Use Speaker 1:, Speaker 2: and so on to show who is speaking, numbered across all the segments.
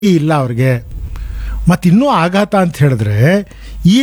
Speaker 1: ಇಲ್ಲ ಅವ್ರಿಗೆ. ಮತ್ತು ಇನ್ನೂ ಆಘಾತ ಅಂತ ಹೇಳಿದ್ರೆ ಈ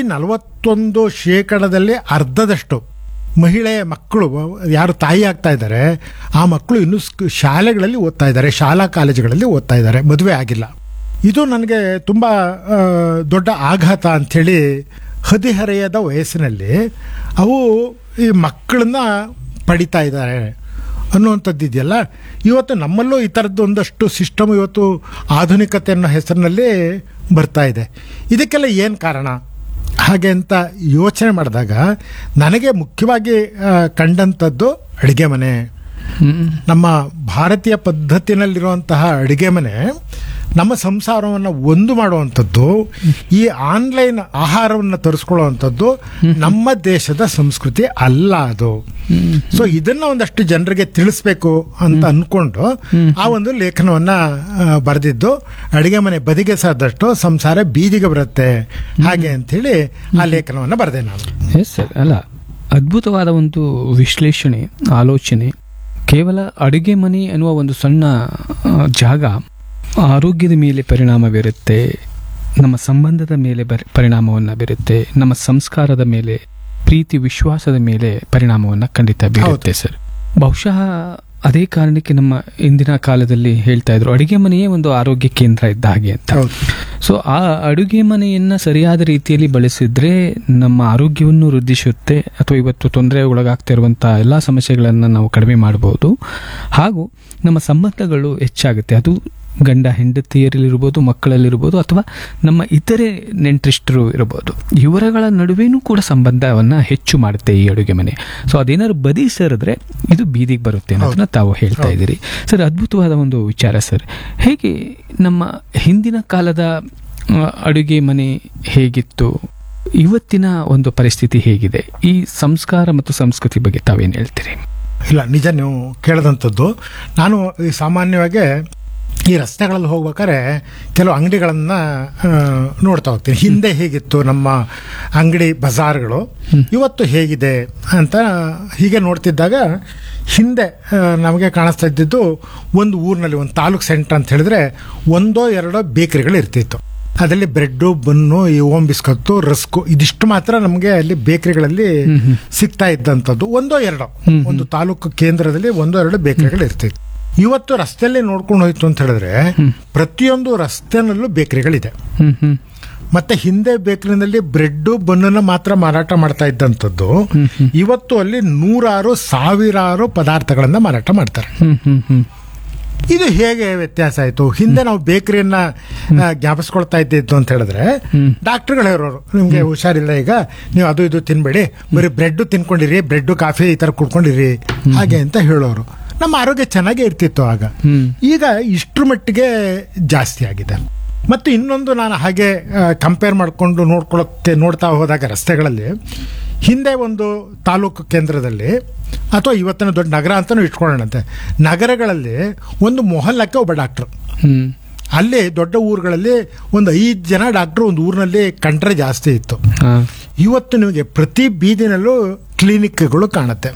Speaker 1: 41% ಅರ್ಧದಷ್ಟು ಮಹಿಳೆಯ ಮಕ್ಕಳು ಯಾರು ತಾಯಿ ಆಗ್ತಾ ಇದ್ದಾರೆ ಆ ಮಕ್ಕಳು ಇನ್ನೂ ಶಾಲೆಗಳಲ್ಲಿ ಓದ್ತಾ ಇದ್ದಾರೆ, ಶಾಲಾ ಕಾಲೇಜುಗಳಲ್ಲಿ ಓದ್ತಾ ಇದ್ದಾರೆ, ಮದುವೆ ಆಗಿಲ್ಲ. ಇದು ನನಗೆ ತುಂಬ ದೊಡ್ಡ ಆಘಾತ ಅಂಥೇಳಿ. ಹದಿಹರೆಯದ ವಯಸ್ಸಿನಲ್ಲಿ ಅವು ಈ ಮಕ್ಕಳನ್ನ ಪಡಿತಾ ಇದ್ದಾರೆ ಅನ್ನುವಂಥದ್ದು ಇದೆಯಲ್ಲ. ಇವತ್ತು ನಮ್ಮಲ್ಲೂ ಈ ಥರದ್ದು ಒಂದಷ್ಟು ಸಿಸ್ಟಮ್ ಇವತ್ತು ಆಧುನಿಕತೆ ಅನ್ನೋ ಹೆಸರಿನಲ್ಲಿ ಬರ್ತಾ ಇದೆ. ಇದಕ್ಕೆಲ್ಲ ಏನು ಕಾರಣ ಹಾಗೆ ಅಂತ ಯೋಚನೆ ಮಾಡಿದಾಗ ನನಗೆ ಮುಖ್ಯವಾಗಿ ಕಂಡಂಥದ್ದು ಅಡುಗೆ ಮನೆ. ನಮ್ಮ ಭಾರತೀಯ ಪದ್ಧತಿನಲ್ಲಿರುವಂತಹ ಅಡುಗೆ ಮನೆ ನಮ್ಮ ಸಂಸಾರವನ್ನು ಒಂದು ಮಾಡುವಂಥದ್ದು, ಈ ಆನ್ಲೈನ್ ಆಹಾರವನ್ನು ತರಿಸ್ಕೊಳ್ಳುವಂಥದ್ದು ನಮ್ಮ ದೇಶದ ಸಂಸ್ಕೃತಿ ಅಲ್ಲ ಅದು. ಸೊ ಇದನ್ನ ಒಂದಷ್ಟು ಜನರಿಗೆ ತಿಳಿಸ್ಬೇಕು ಅಂತ ಅನ್ಕೊಂಡು ಆ ಒಂದು ಲೇಖನವನ್ನ ಬರೆದಿದ್ದು. ಅಡುಗೆ ಮನೆ ಬದಿಗೆ ಸಾದಷ್ಟು ಸಂಸಾರ ಬೀದಿಗೆ ಬರುತ್ತೆ ಹಾಗೆ ಅಂಥೇಳಿ ಆ ಲೇಖನವನ್ನ ಬರೆದೆ ನಾನು.
Speaker 2: ಎಸ್ ಸರ್, ಅಲ್ಲ, ಅದ್ಭುತವಾದ ಒಂದು ವಿಶ್ಲೇಷಣೆ, ಆಲೋಚನೆ. ಕೇವಲ ಅಡುಗೆ ಮನೆ ಅನ್ನುವ ಒಂದು ಸಣ್ಣ ಜಾಗ ಆರೋಗ್ಯದ ಮೇಲೆ ಪರಿಣಾಮ ಬೀರುತ್ತೆ, ನಮ್ಮ ಸಂಬಂಧದ ಮೇಲೆ ಪರಿಣಾಮವನ್ನು ಬೀರುತ್ತೆ, ನಮ್ಮ ಸಂಸ್ಕಾರದ ಮೇಲೆ, ಪ್ರೀತಿ ವಿಶ್ವಾಸದ ಮೇಲೆ ಪರಿಣಾಮವನ್ನು ಖಂಡಿತ ಬೀರುತ್ತೆ ಸರ್. ಬಹುಶಃ ಅದೇ ಕಾರಣಕ್ಕೆ ನಮ್ಮ ಇಂದಿನ ಕಾಲದಲ್ಲಿ ಹೇಳ್ತಾ ಇದ್ರು ಅಡುಗೆ ಮನೆಯೇ ಒಂದು ಆರೋಗ್ಯ ಕೇಂದ್ರ ಇದ್ದ ಹಾಗೆ ಅಂತ. ಸೊ ಆ ಅಡುಗೆ ಮನೆಯನ್ನ ಸರಿಯಾದ ರೀತಿಯಲ್ಲಿ ಬಳಸಿದ್ರೆ ನಮ್ಮ ಆರೋಗ್ಯವನ್ನು ವೃದ್ಧಿಸುತ್ತೆ, ಅಥವಾ ಇವತ್ತು ತೊಂದರೆ ಒಳಗಾಗ್ತಾ ಇರುವಂತಹ ಎಲ್ಲಾ ಸಮಸ್ಯೆಗಳನ್ನು ನಾವು ಕಡಿಮೆ ಮಾಡಬಹುದು, ಹಾಗೂ ನಮ್ಮ ಸಂಬಂಧಗಳು ಹೆಚ್ಚಾಗುತ್ತೆ. ಅದು ಗಂಡ ಹೆಂಡತಿಯರಲ್ಲಿರ್ಬೋದು, ಮಕ್ಕಳಲ್ಲಿರ್ಬೋದು, ಅಥವಾ ನಮ್ಮ ಇತರೆ ನೆಂಟರಿಷ್ಟರು ಇರಬಹುದು. ಇವರಗಳ ನಡುವೆನೂ ಕೂಡ ಸಂಬಂಧವನ್ನು ಹೆಚ್ಚು ಮಾಡುತ್ತೆ ಈ ಅಡುಗೆ ಮನೆ. ಸೊ ಅದೇನಾದ್ರು ಬದಿ ಸೇರಿದ್ರೆ ಇದು ಬೀದಿಗೆ ಬರುತ್ತೆ ಅನ್ನೋದನ್ನ ತಾವು ಹೇಳ್ತಾ ಇದ್ದೀರಿ ಸರ್. ಅದ್ಭುತವಾದ ಒಂದು ವಿಚಾರ ಸರ್. ಹೇಗೆ ನಮ್ಮ ಹಿಂದಿನ ಕಾಲದ ಅಡುಗೆ ಮನೆ ಹೇಗಿತ್ತು, ಇವತ್ತಿನ ಒಂದು ಪರಿಸ್ಥಿತಿ ಹೇಗಿದೆ, ಈ ಸಂಸ್ಕಾರ ಮತ್ತು ಸಂಸ್ಕೃತಿ ಬಗ್ಗೆ ತಾವೇನು ಹೇಳ್ತೀರಿ?
Speaker 1: ಇಲ್ಲ, ನಿಜ ನೀವು ಕೇಳಿದಂಥದ್ದು. ನಾನು ಸಾಮಾನ್ಯವಾಗಿ ಈ ರಸ್ತೆಗಳಲ್ಲಿ ಹೋಗ್ಬೇಕಾದ್ರೆ ಕೆಲವು ಅಂಗಡಿಗಳನ್ನ ನೋಡ್ತಾ ಹೋಗ್ತೀನಿ. ಹಿಂದೆ ಹೇಗಿತ್ತು ನಮ್ಮ ಅಂಗಡಿ ಬಜಾರ್ಗಳು, ಇವತ್ತು ಹೇಗಿದೆ ಅಂತ ಹೀಗೆ ನೋಡ್ತಿದ್ದಾಗ ಹಿಂದೆ ನಮಗೆ ಕಾಣಿಸ್ತಾ ಇದ್ದಿದ್ದು ಒಂದು ಊರಿನಲ್ಲಿ, ಒಂದು ತಾಲೂಕ್ ಸೆಂಟರ್ ಅಂತ ಹೇಳಿದ್ರೆ 1-2 ಬೇಕರಿಗಳು ಇರ್ತಿತ್ತು. ಅದರಲ್ಲಿ ಬ್ರೆಡ್ಡು, ಬನ್ನು, ಈ ಓಮ್ ಬಿಸ್ಕತ್ತು, ರಸ್ಕು, ಇದಿಷ್ಟು ಮಾತ್ರ ನಮಗೆ ಅಲ್ಲಿ ಬೇಕರಿಗಳಲ್ಲಿ ಸಿಗ್ತಾ ಇದ್ದಂಥದ್ದು. 1-2 ಒಂದು ತಾಲೂಕು ಕೇಂದ್ರದಲ್ಲಿ 1-2 ಬೇಕರಿಗಳು ಇರ್ತಿತ್ತು. ಇವತ್ತು ರಸ್ತೆಯಲ್ಲಿ ನೋಡ್ಕೊಂಡು ಹೋಯ್ತು ಅಂತ ಹೇಳಿದ್ರೆ ಪ್ರತಿಯೊಂದು ರಸ್ತೆನಲ್ಲೂ ಬೇಕರಿಗಳಿದೆ. ಮತ್ತೆ ಹಿಂದೆ ಬೇಕರಿನಲ್ಲಿ ಬ್ರೆಡ್ ಬನ್ನನ್ನು ಮಾತ್ರ ಮಾರಾಟ ಮಾಡ್ತಾ ಇದ್ದಂಥದ್ದು ಇವತ್ತು ಅಲ್ಲಿ 100,000 ಪದಾರ್ಥಗಳನ್ನ ಮಾರಾಟ ಮಾಡ್ತಾರೆ. ಇದು ಹೇಗೆ ವ್ಯತ್ಯಾಸ ಆಯ್ತು? ಹಿಂದೆ ನಾವು ಬೇಕರಿಯನ್ನ ಜ್ಞಾಪಿಸ್ಕೊಳ್ತಾ ಇದ್ದಿದ್ದು ಅಂತ ಹೇಳಿದ್ರೆ ಡಾಕ್ಟರ್ಗಳು ಹೇಳೋರು, ನಿಮ್ಗೆ ಹುಷಾರಿಲ್ಲ, ಈಗ ನೀವು ಅದು ಇದು ತಿನ್ಬೇಡಿ, ಬರೀ ಬ್ರೆಡ್ ತಿನ್ಕೊಂಡಿರಿ, ಬ್ರೆಡ್ ಕಾಫಿ ಈ ತರ ಕುಡ್ಕೊಂಡಿರಿ ಹಾಗೆ ಅಂತ ಹೇಳೋರು. ನಮ್ಮ ಆರೋಗ್ಯ ಚೆನ್ನಾಗೇ ಇರ್ತಿತ್ತು ಆಗ. ಈಗ ಇಷ್ಟ್ರ ಮಟ್ಟಿಗೆ ಜಾಸ್ತಿ ಆಗಿದೆ. ಮತ್ತು ಇನ್ನೊಂದು, ನಾನು ಹಾಗೆ ಕಂಪೇರ್ ಮಾಡಿಕೊಂಡು ನೋಡ್ತಾ ಹೋದಾಗ ರಸ್ತೆಗಳಲ್ಲಿ ಹಿಂದೆ ಒಂದು ತಾಲೂಕು ಕೇಂದ್ರದಲ್ಲಿ, ಅಥವಾ ಇವತ್ತಿನ ದೊಡ್ಡ ನಗರ ಅಂತಲೂ ಇಟ್ಕೊಳ್ಳೋಣಂತೆ, ನಗರಗಳಲ್ಲಿ ಒಂದು ಮೊಹಲ್ಲಕ್ಕೆ ಒಬ್ಬ ಡಾಕ್ಟರ್, ಅಲ್ಲಿ ದೊಡ್ಡ ಊರುಗಳಲ್ಲಿ ಒಂದು 5 ಜನ ಡಾಕ್ಟ್ರು ಒಂದು ಊರಿನಲ್ಲಿ ಕಂಡ್ರೆ ಜಾಸ್ತಿ ಇತ್ತು. ಇವತ್ತು ನಿಮಗೆ ಪ್ರತಿ ಬೀದಿನಲ್ಲೂ ಕ್ಲಿನಿಕ್ಗಳು ಕಾಣುತ್ತೆ.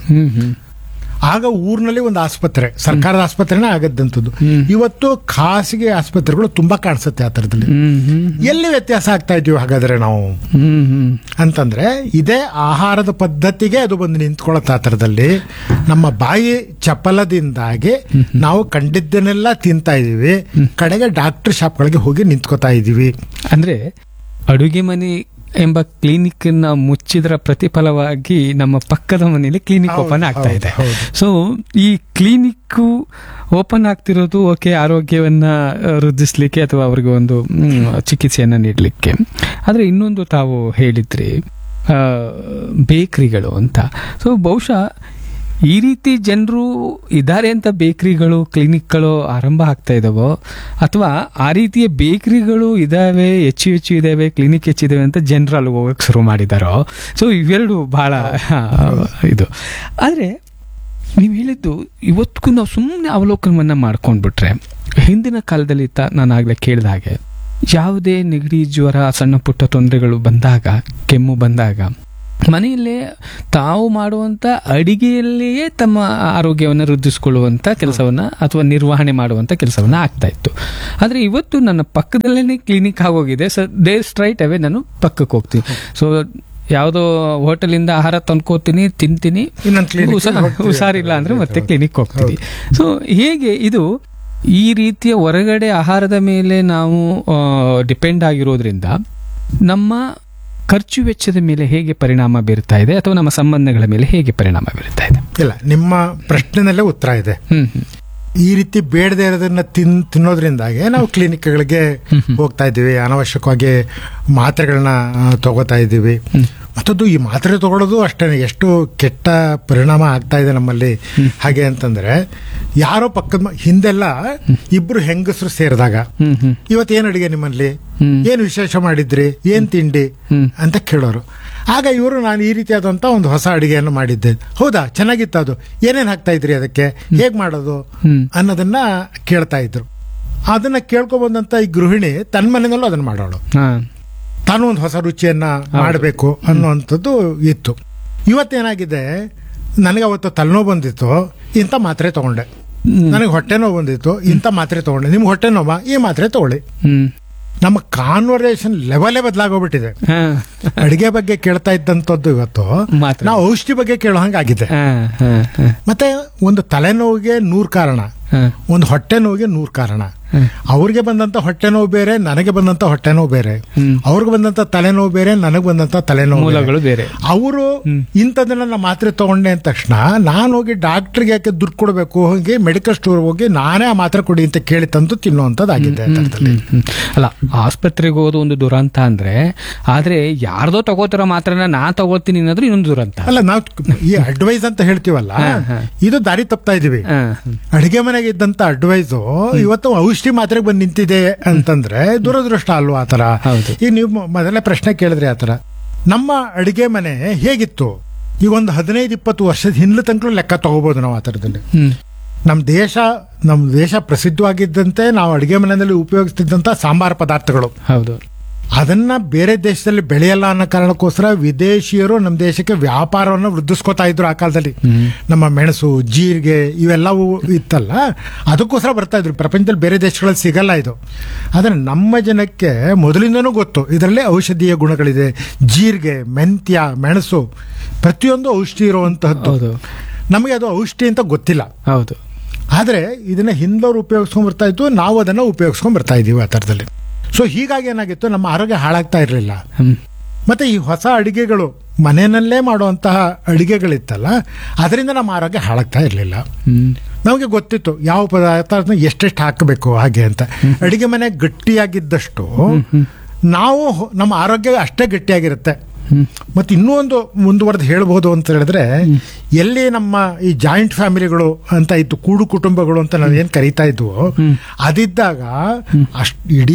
Speaker 1: ಆಗ ಊರಿನಲ್ಲಿ ಒಂದು ಆಸ್ಪತ್ರೆ, ಸರ್ಕಾರದ ಆಸ್ಪತ್ರೆನೇ ಆಗದಂಥದ್ದು, ಇವತ್ತು ಖಾಸಗಿ ಆಸ್ಪತ್ರೆಗಳು ತುಂಬಾ ಕಾಣಿಸುತ್ತೆ. ಆ ಥರದಲ್ಲಿ ಎಲ್ಲಿ ವ್ಯತ್ಯಾಸ ಆಗ್ತಾ ಇದೀವಿ ಹಾಗಾದ್ರೆ ನಾವು ಅಂತಂದ್ರೆ ಇದೇ ಆಹಾರದ ಪದ್ಧತಿಗೆ ಅದು ಬಂದು ನಿಂತ್ಕೊಳ್ಳುತ್ತೆ. ಆ ಥರದಲ್ಲಿ ನಮ್ಮ ಬಾಯಿ ಚಪಲದಿಂದಾಗಿ ನಾವು ಕಂಡಿದ್ದನ್ನೆಲ್ಲ ತಿಂತಾ ಇದೀವಿ, ಕಡೆಗೆ ಡಾಕ್ಟರ್ ಶಾಪ್ಗಳಿಗೆ ಹೋಗಿ ನಿಂತ್ಕೋತಾ ಇದೀವಿ.
Speaker 2: ಅಂದ್ರೆ ಅಡುಗೆ ಮನೆ ಎಂಬ ಕ್ಲಿನಿಕ್ ನ ಮುಚ್ಚಿದ್ರ ಪ್ರತಿಫಲವಾಗಿ ನಮ್ಮ ಪಕ್ಕದ ಮನೆಯಲ್ಲಿ ಕ್ಲಿನಿಕ್ ಓಪನ್ ಆಗ್ತಾ ಇದೆ. ಸೊ ಈ ಕ್ಲಿನಿಕ್ ಓಪನ್ ಆಗ್ತಿರೋದು ಓಕೆ, ಆರೋಗ್ಯವನ್ನ ವೃದ್ಧಿಸ್ಲಿಕ್ಕೆ ಅಥವಾ ಅವ್ರಿಗೆ ಒಂದು ಚಿಕಿತ್ಸೆಯನ್ನ ನೀಡಲಿಕ್ಕೆ. ಆದ್ರೆ ಇನ್ನೊಂದು ತಾವು ಹೇಳಿದ್ರಿ ಬೇಕರಿಗಳು ಅಂತ. ಸೊ ಬಹುಶಃ ಈ ರೀತಿ ಜನರು ಇದ್ದಾರೆ ಅಂತ ಬೇಕರಿಗಳು, ಕ್ಲಿನಿಕ್ಗಳು ಆರಂಭ ಆಗ್ತಾ ಇದಾವೋ, ಅಥವಾ ಆ ರೀತಿಯ ಬೇಕರಿಗಳು ಇದಾವೆ, ಹೆಚ್ಚು ಇದಾವೆ, ಕ್ಲಿನಿಕ್ ಹೆಚ್ಚಿದಾವೆ ಅಂತ ಜನರು ಅಲ್ಲಿ ಹೋಗಕ್ಕೆ ಶುರು ಮಾಡಿದಾರೋ. ಸೊ ಇವೆರಡು ಬಹಳ ಇದು. ಆದರೆ ನೀವು ಹೇಳಿದ್ದು ಇವತ್ತಿಗೂ ನಾವು ಸುಮ್ಮನೆ ಅವಲೋಕನವನ್ನ ಮಾಡ್ಕೊಂಡ್ಬಿಟ್ರೆ, ಹಿಂದಿನ ಕಾಲದಲ್ಲಿ ನಾನು ಆಗಲೇ ಕೇಳಿದ ಹಾಗೆ ಯಾವುದೇ ನೆಗಡಿ, ಜ್ವರ, ಸಣ್ಣ ಪುಟ್ಟ ತೊಂದರೆಗಳು ಬಂದಾಗ, ಕೆಮ್ಮು ಬಂದಾಗ ಮನೆಯಲ್ಲೇ ತಾವು ಮಾಡುವಂಥ ಅಡಿಗೆಯಲ್ಲಿಯೇ ತಮ್ಮ ಆರೋಗ್ಯವನ್ನು ವೃದ್ಧಿಸಿಕೊಳ್ಳುವಂಥ ಕೆಲಸವನ್ನು ಅಥವಾ ನಿರ್ವಹಣೆ ಮಾಡುವಂಥ ಕೆಲಸವನ್ನು ಆಗ್ತಾ ಇತ್ತು. ಆದರೆ ಇವತ್ತು ನನ್ನ ಪಕ್ಕದಲ್ಲೇ ಕ್ಲಿನಿಕ್ ಆಗೋಗಿದೆ. ಸೊ ದೇ ಸ್ಟ್ರೈಟ್ ಅವೇ ನಾನು ಪಕ್ಕಕ್ಕೆ ಹೋಗ್ತೀನಿ. ಸೊ ಯಾವುದೋ ಹೋಟೆಲಿಂದ ಆಹಾರ ತಂದ್ಕೋತೀನಿ, ತಿಂತೀನಿ,
Speaker 1: ಇನ್ನೊಂದು clinic ಗೆ ಹೋಗ್ತೀವಿ.
Speaker 2: ಹುಷಾರಿಲ್ಲ ಅಂದ್ರೆ ಮತ್ತೆ ಕ್ಲಿನಿಕ್ ಹೋಗ್ತೀವಿ. ಸೊ ಹೇಗೆ ಇದು ಈ ರೀತಿಯ ಹೊರಗಡೆ ಆಹಾರದ ಮೇಲೆ ನಾವು ಡಿಪೆಂಡ್ ಆಗಿರೋದ್ರಿಂದ ನಮ್ಮ ಖರ್ಚು ವೆಚ್ಚದ ಮೇಲೆ ಹೇಗೆ ಪರಿಣಾಮ ಬೀರ್ತಾ ಇದೆ ಅಥವಾ ನಮ್ಮ ಸಂಬಂಧಗಳ ಮೇಲೆ ಹೇಗೆ ಪರಿಣಾಮ ಬೀರ್ತಾ ಇದೆ?
Speaker 1: ಇಲ್ಲ, ನಿಮ್ಮ ಪ್ರಶ್ನೆನಲ್ಲೇ ಉತ್ತರ ಇದೆ. ಈ ರೀತಿ ಬೇಡದೇ ಇರೋದನ್ನ ತಿನ್ನೋದ್ರಿಂದಾಗೆ ನಾವು ಕ್ಲಿನಿಕ್ಗಳಿಗೆ ಹೋಗ್ತಾ ಇದ್ದೀವಿ, ಅನಾವಶ್ಯಕವಾಗಿ ಮಾತ್ರೆಗಳನ್ನ ತಗೋತಾ ಇದ್ದೀವಿ. ಮತ್ತದು ಈ ಮಾತ್ರೆ ತಗೊಳ್ಳೋದು ಅಷ್ಟೇ ಎಷ್ಟು ಕೆಟ್ಟ ಪರಿಣಾಮ ಆಗ್ತಾ ಇದೆ ನಮ್ಮಲ್ಲಿ. ಹಾಗೆ ಅಂತಂದ್ರೆ ಯಾರೋ ಪಕ್ಕದ ಹಿಂದೆಲ್ಲ ಇಬ್ರು ಹೆಂಗಸರು ಸೇರಿದಾಗ ಇವತ್ತೇನ್ ಅಡಿಗೆ ನಿಮ್ಮಲ್ಲಿ, ಏನ್ ವಿಶೇಷ ಮಾಡಿದ್ರಿ, ಏನ್ ತಿಂಡಿ ಅಂತ ಕೇಳೋರು. ಆಗ ಇವರು ನಾನು ಈ ರೀತಿಯಾದಂತ ಒಂದು ಹೊಸ ಅಡಿಗೆಯನ್ನು ಮಾಡಿದ್ದೆ, ಹೌದಾ ಚೆನ್ನಾಗಿತ್ತು, ಅದು ಏನೇನ್ ಹಾಕ್ತಾ ಇದ್ರಿ, ಅದಕ್ಕೆ ಹೇಗ್ ಮಾಡೋದು ಅನ್ನೋದನ್ನ ಕೇಳ್ತಾ ಇದ್ರು. ಅದನ್ನ ಕೇಳ್ಕೊಬಂದಂತ ಈ ಗೃಹಿಣಿ ತನ್ನ ಮನೆಯಲ್ಲೂ ಅದನ್ನ ಮಾಡೋಳು, ತಾನು ಒಂದು ಹೊಸ ರುಚಿಯನ್ನ ಮಾಡಬೇಕು ಅನ್ನುವಂಥದ್ದು ಇತ್ತು. ಇವತ್ತೇನಾಗಿದೆ, ನನಗೆ ಅವತ್ತು ತಲೆನೋವು ಬಂದಿತ್ತು, ಇಂಥ ಮಾತ್ರೆ ತಗೊಂಡೆ. ನನಗೆ ಹೊಟ್ಟೆ ನೋವು ಬಂದಿತ್ತು, ಇಂಥ ಮಾತ್ರೆ ತಗೊಂಡೆ. ನಿಮ್ಗೆ ಹೊಟ್ಟೆ ನೋವಾ, ಈ ಮಾತ್ರೆ ತಗೊಳ್ಳಿ. ನಮ್ಮ ಕಾನ್ವರ್ಸೇಷನ್ ಲೆವೆಲೇ ಬದಲಾಗೋಗ್ಬಿಟ್ಟಿದೆ. ಅಡಿಗೆ ಬಗ್ಗೆ ಕೇಳ್ತಾ ಇದ್ದಂಥದ್ದು ಇವತ್ತು ನಾವು ಔಷಧಿ ಬಗ್ಗೆ ಕೇಳೋ ಹಂಗಾಗಿದೆ. ಮತ್ತೆ ಒಂದು ತಲೆನೋವಿಗೆ 100 ಕಾರಣ, ಒಂದು ಹೊಟ್ಟೆ ನೋವಿಗೆ 100 ಕಾರಣ. ಅವ್ರಿಗೆ ಬಂದಂತ ಹೊಟ್ಟೆ ನೋವು ಬೇರೆ, ನನಗೆ ಬಂದಂತ ಹೊಟ್ಟೆ ನೋವು ಬೇರೆ. ಅವ್ರಿಗೆ ಬಂದಂತ ತಲೆನೋವು ಬೇರೆ, ನನಗೆ ಬಂದಂತ ತಲೆನೋವು ಬೇರೆ. ಅವರು ಇಂಥದನ್ನ ಮಾತ್ರೆ ತಗೊಂಡೆ ಅಂದ ತಕ್ಷಣ ನಾನು ಹೋಗಿ ಡಾಕ್ಟರ್ಗೆ ಯಾಕೆ ದುಡ್ಡು ಕೊಡಬೇಕು, ಹೋಗಿ ಮೆಡಿಕಲ್ ಸ್ಟೋರ್ ಹೋಗಿ ನಾನೇ ಆ ಮಾತ್ರೆ ಕೊಡಿ ಅಂತ ಕೇಳಿ ತಂದು ತಿನ್ನುವಂಥದ್ದಾಗಿದೆ.
Speaker 2: ಅಲ್ಲ, ಆಸ್ಪತ್ರೆಗೆ ಹೋಗೋದು ಒಂದು ದುರಂತ ಅಂದ್ರೆ, ಆದ್ರೆ ಯಾರ್ದೋ ತಗೋತಿರೋ ಮಾತ್ರನ ನಾ ತಗೋತೀನಿ ಅನ್ನೋದು ಇನ್ನೊಂದು ದುರಂತ.
Speaker 1: ಅಲ್ಲ, ನಾವು ಈ ಅಡ್ವೈಸ್ ಅಂತ ಹೇಳ್ತೀವಲ್ಲ, ಇದು ದಾರಿ ತಪ್ತಾ ಇದೀವಿ. ಅಡಿಗೆ ಮನೆಗೆ ಇದ್ದಂತ ಅಡ್ವೈಸು ಇವತ್ತು ಔಷಧಿ ಮಾತ್ರೆಗೆ ಬಂದು ನಿಂತಿದೆ ಅಂತಂದ್ರೆ ದುರದೃಷ್ಟ ಅಲ್ವಾ? ಆತರ ಈಗ ನೀವು ಮೊದಲೇ ಪ್ರಶ್ನೆ ಕೇಳಿದ್ರಿ, ಆತರ ನಮ್ಮ ಅಡಿಗೆ ಮನೆ ಹೇಗಿತ್ತು ಈಗ ಒಂದು 15-20 ವರ್ಷದ ಹಿಂದ್ಲ ತನಕ ಲೆಕ್ಕ ತಗೋಬಹುದು ನಾವು. ಆ ತರದಲ್ಲಿ ನಮ್ಮ ದೇಶ ಪ್ರಸಿದ್ಧವಾಗಿದ್ದಂತೆ ನಾವು ಅಡಿಗೆ ಮನೆಯಲ್ಲಿ ಉಪಯೋಗಿಸ್ತಿದ್ದಂತ ಸಾಂಬಾರ ಪದಾರ್ಥಗಳು, ಹೌದು, ಅದನ್ನ ಬೇರೆ ದೇಶದಲ್ಲಿ ಬೆಳೆಯಲ್ಲ ಅನ್ನೋ ಕಾರಣಕ್ಕೋಸ್ಕರ ವಿದೇಶಿಯರು ನಮ್ಮ ದೇಶಕ್ಕೆ ವ್ಯಾಪಾರವನ್ನು ವೃದ್ಧಿಸ್ಕೋತಾ ಇದ್ರು ಆ ಕಾಲದಲ್ಲಿ. ನಮ್ಮ ಮೆಣಸು, ಜೀರಿಗೆ ಇವೆಲ್ಲವೂ ಇತ್ತಲ್ಲ, ಅದಕ್ಕೋಸ್ಕರ ಬರ್ತಾ ಇದ್ರು. ಪ್ರಪಂಚದಲ್ಲಿ ಬೇರೆ ದೇಶಗಳಲ್ಲಿ ಸಿಗಲ್ಲ ಇದು. ಆದ್ರೆ ನಮ್ಮ ಜನಕ್ಕೆ ಮೊದಲಿಂದನೂ ಗೊತ್ತು ಇದರಲ್ಲಿ ಔಷಧೀಯ ಗುಣಗಳಿದೆ. ಜೀರಿಗೆ, ಮೆಂತ್ಯ, ಮೆಣಸು ಪ್ರತಿಯೊಂದು ಔಷಧಿ ಇರುವಂತಹದ್ದು. ನಮಗೆ ಅದು ಔಷಧಿ ಅಂತ ಗೊತ್ತಿಲ್ಲ. ಹೌದು, ಆದ್ರೆ ಇದನ್ನ ಹಿಂದವರು ಉಪಯೋಗಿಸ್ಕೊಂಡ್ ಬರ್ತಾ ಇತ್ತು, ನಾವು ಅದನ್ನ ಉಪಯೋಗಿಸ್ಕೊಂಡ್ ಬರ್ತಾ ಇದೀವಿ ಆ ತರದಲ್ಲಿ. ಸೊ ಹೀಗಾಗಿ ಏನಾಗಿತ್ತು, ನಮ್ಮ ಆರೋಗ್ಯ ಹಾಳಾಗ್ತಾ ಇರಲಿಲ್ಲ. ಮತ್ತೆ ಈ ಹೊಸ ಅಡಿಗೆಗಳು, ಮನೆಯಲ್ಲೇ ಮಾಡುವಂತಹ ಅಡಿಗೆಗಳಿತ್ತಲ್ಲ, ಅದರಿಂದ ನಮ್ಮ ಆರೋಗ್ಯ ಹಾಳಾಗ್ತಾ ಇರಲಿಲ್ಲ. ನಮಗೆ ಗೊತ್ತಿತ್ತು ಯಾವ ಪದಾರ್ಥ ಎಷ್ಟೆಷ್ಟು ಹಾಕಬೇಕು ಹಾಗೆ ಅಂತ. ಅಡಿಗೆ ಮನೆ ಗಟ್ಟಿಯಾಗಿದ್ದಷ್ಟು ನಾವು ನಮ್ಮ ಆರೋಗ್ಯ ಅಷ್ಟೇ ಗಟ್ಟಿಯಾಗಿರುತ್ತೆ. ಮತ್ತೆ ಇನ್ನೂ ಒಂದು ಮುಂದುವರೆದು ಹೇಳ್ಬೋದು ಅಂತ ಹೇಳಿದ್ರೆ, ಎಲ್ಲಿ ನಮ್ಮ ಈ ಜಾಯಿಂಟ್ ಫ್ಯಾಮಿಲಿಗಳು ಅಂತ ಇತ್ತು, ಕೂಡು ಕುಟುಂಬಗಳು ಅಂತ ನಾವೇನ್ ಕರೀತಾ ಇದ್ವು, ಅದಿದ್ದಾಗ ಇಡೀ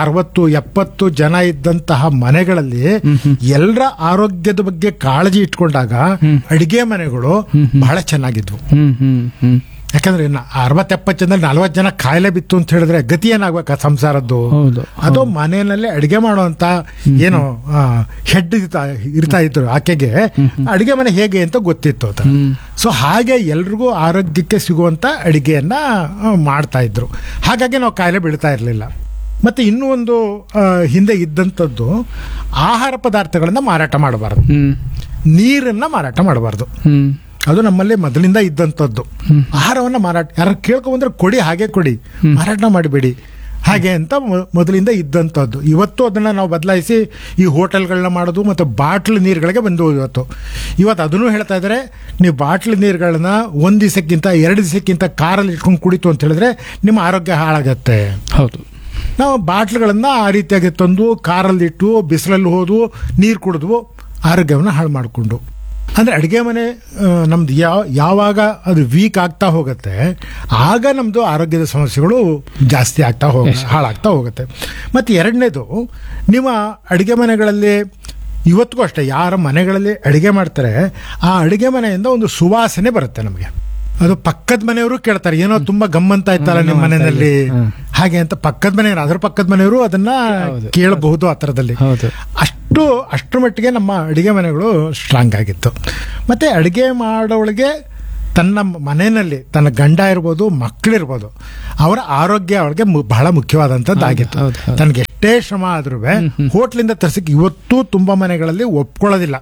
Speaker 1: 60-70 ಜನ ಇದ್ದಂತಹ ಮನೆಗಳಲ್ಲಿ ಎಲ್ಲರ ಆರೋಗ್ಯದ ಬಗ್ಗೆ ಕಾಳಜಿ ಇಟ್ಕೊಂಡಾಗ ಅಡಿಗೆ ಮನೆಗಳು ಬಹಳ ಚೆನ್ನಾಗಿದ್ವು. ಯಾಕಂದ್ರೆ 60-70 ಜನದಲ್ಲಿ 40 ಜನ ಕಾಯಿಲೆ ಬಿತ್ತು ಅಂತ ಹೇಳಿದ್ರೆ ಗತಿ ಏನಾಗ್ಬೇಕು ಆ ಸಂಸಾರದ್ದು? ಅದು ಮನೆಯಲ್ಲೇ ಅಡಿಗೆ ಮಾಡುವಂತ ಏನೋ ಹೆಡ್ ಇರ್ತಾ ಇದ್ರು, ಆಕೆಗೆ ಅಡಿಗೆ ಮನೆ ಹೇಗೆ ಅಂತ ಗೊತ್ತಿತ್ತು. ಸೊ ಹಾಗೆ ಎಲ್ರಿಗೂ ಆರೋಗ್ಯಕ್ಕೆ ಸಿಗುವಂತ ಅಡಿಗೆಯನ್ನ ಮಾಡ್ತಾ ಇದ್ರು. ಹಾಗಾಗಿ ನಾವು ಕಾಯಿಲೆ ಬೀಳ್ತಾ ಇರಲಿಲ್ಲ. ಮತ್ತೆ ಇನ್ನೂ ಒಂದು ಹಿಂದೆ ಇದ್ದಂಥದ್ದು, ಆಹಾರ ಪದಾರ್ಥಗಳನ್ನ ಮಾರಾಟ ಮಾಡಬಾರ್ದು, ನೀರನ್ನ ಮಾರಾಟ ಮಾಡಬಾರ್ದು. ಅದು ನಮ್ಮಲ್ಲಿ ಮೊದಲಿಂದ ಇದ್ದಂಥದ್ದು. ಆಹಾರವನ್ನ ಮಾರಾಟ ಯಾರು ಕೇಳ್ಕೊಂಡ್ರೆ ಕೊಡಿ, ಹಾಗೆ ಕೊಡಿ, ಮಾರಾಟ ಮಾಡಿಬೇಡಿ ಹಾಗೆ ಅಂತ ಮೊದಲಿಂದ ಇದ್ದಂಥದ್ದು. ಇವತ್ತು ಅದನ್ನ ನಾವು ಬದಲಾಯಿಸಿ ಈ ಹೋಟೆಲ್ಗಳನ್ನ ಮಾಡೋದು ಮತ್ತು ಬಾಟ್ಲ್ ನೀರುಗಳಿಗೆ ಬಂದು ಇವತ್ತು ಅದನ್ನು ಹೇಳ್ತಾ ಇದ್ದಾರೆ, ನೀವು ಬಾಟ್ಲ್ ನೀರುಗಳನ್ನ 1 ದಿವಸಕ್ಕಿಂತ 2 ದಿವಸಕ್ಕಿಂತ ಕಾರಲ್ಲಿ ಇಟ್ಕೊಂಡು ಕುಡಿತು ಅಂತ ಹೇಳಿದ್ರೆ ನಿಮ್ಮ ಆರೋಗ್ಯ ಹಾಳಾಗತ್ತೆ. ಹೌದು, ನಾವು ಬಾಟ್ಲ್ಗಳನ್ನ ಆ ರೀತಿಯಾಗಿ ತಂದು ಕಾರಲ್ಲಿಟ್ಟು ಬಿಸಿಲಲ್ಲಿ ಹೋದ್ವು, ನೀರು ಕುಡಿದ್ವು, ಆರೋಗ್ಯವನ್ನು ಹಾಳು ಮಾಡಿಕೊಂಡು. ಅಂದ್ರೆ ಅಡಿಗೆ ಮನೆ ನಮ್ದು ಯಾವಾಗ ಅದು ವೀಕ್ ಆಗ್ತಾ ಹೋಗುತ್ತೆ, ಆಗ ನಮ್ದು ಆರೋಗ್ಯದ ಸಮಸ್ಯೆಗಳು ಜಾಸ್ತಿ ಆಗ್ತಾ ಹಾಳಾಗ್ತಾ ಹೋಗುತ್ತೆ. ಮತ್ತೆ ಎರಡನೇದು, ನಿಮ್ಮ ಅಡಿಗೆ ಮನೆಗಳಲ್ಲಿ ಇವತ್ತಿಗೂ ಅಷ್ಟೇ ಯಾರ ಮನೆಗಳಲ್ಲಿ ಅಡಿಗೆ ಮಾಡ್ತಾರೆ, ಆ ಅಡಿಗೆ ಮನೆಯಿಂದ ಒಂದು ಸುವಾಸನೆ ಬರುತ್ತೆ ನಮಗೆ. ಅದು ಪಕ್ಕದ ಮನೆಯವರು ಕೇಳ್ತಾರೆ, ಏನೋ ತುಂಬಾ ಗಮ್ಮಂತ ಆಯ್ತಲ್ಲ ನಿಮ್ಮ ಮನೆಯಲ್ಲಿ ಹಾಗೆ ಅಂತ. ಪಕ್ಕದ ಮನೆಯವರು, ಅದ್ರ ಪಕ್ಕದ ಮನೆಯವರು ಅದನ್ನ ಕೇಳಬಹುದು ಆ ಥರದಲ್ಲಿ.
Speaker 2: ಹೌದು.
Speaker 1: ಅಷ್ಟರ ಮಟ್ಟಿಗೆ ನಮ್ಮ ಅಡಿಗೆ ಮನೆಗಳು ಸ್ಟ್ರಾಂಗ್ ಆಗಿತ್ತು. ಮತ್ತೆ ಅಡಿಗೆ ಮಾಡೋಳಿಗೆ ತನ್ನ ಮನೆಯಲ್ಲಿ ತನ್ನ ಗಂಡ ಇರ್ಬೋದು, ಮಕ್ಕಳಿರ್ಬೋದು, ಅವರ ಆರೋಗ್ಯ ಅವಳಿಗೆ ಬಹಳ ಮುಖ್ಯವಾದಂಥದ್ದಾಗಿತ್ತು. ತನಗೆ ಎಷ್ಟೇ ಶ್ರಮ ಆದ್ರೂ ಹೋಟ್ಲಿಂದ ತರಿಸಿಕ್ ಇವತ್ತು ತುಂಬಾ ಮನೆಗಳಲ್ಲಿ ಒಪ್ಕೊಳ್ಳೋದಿಲ್ಲ.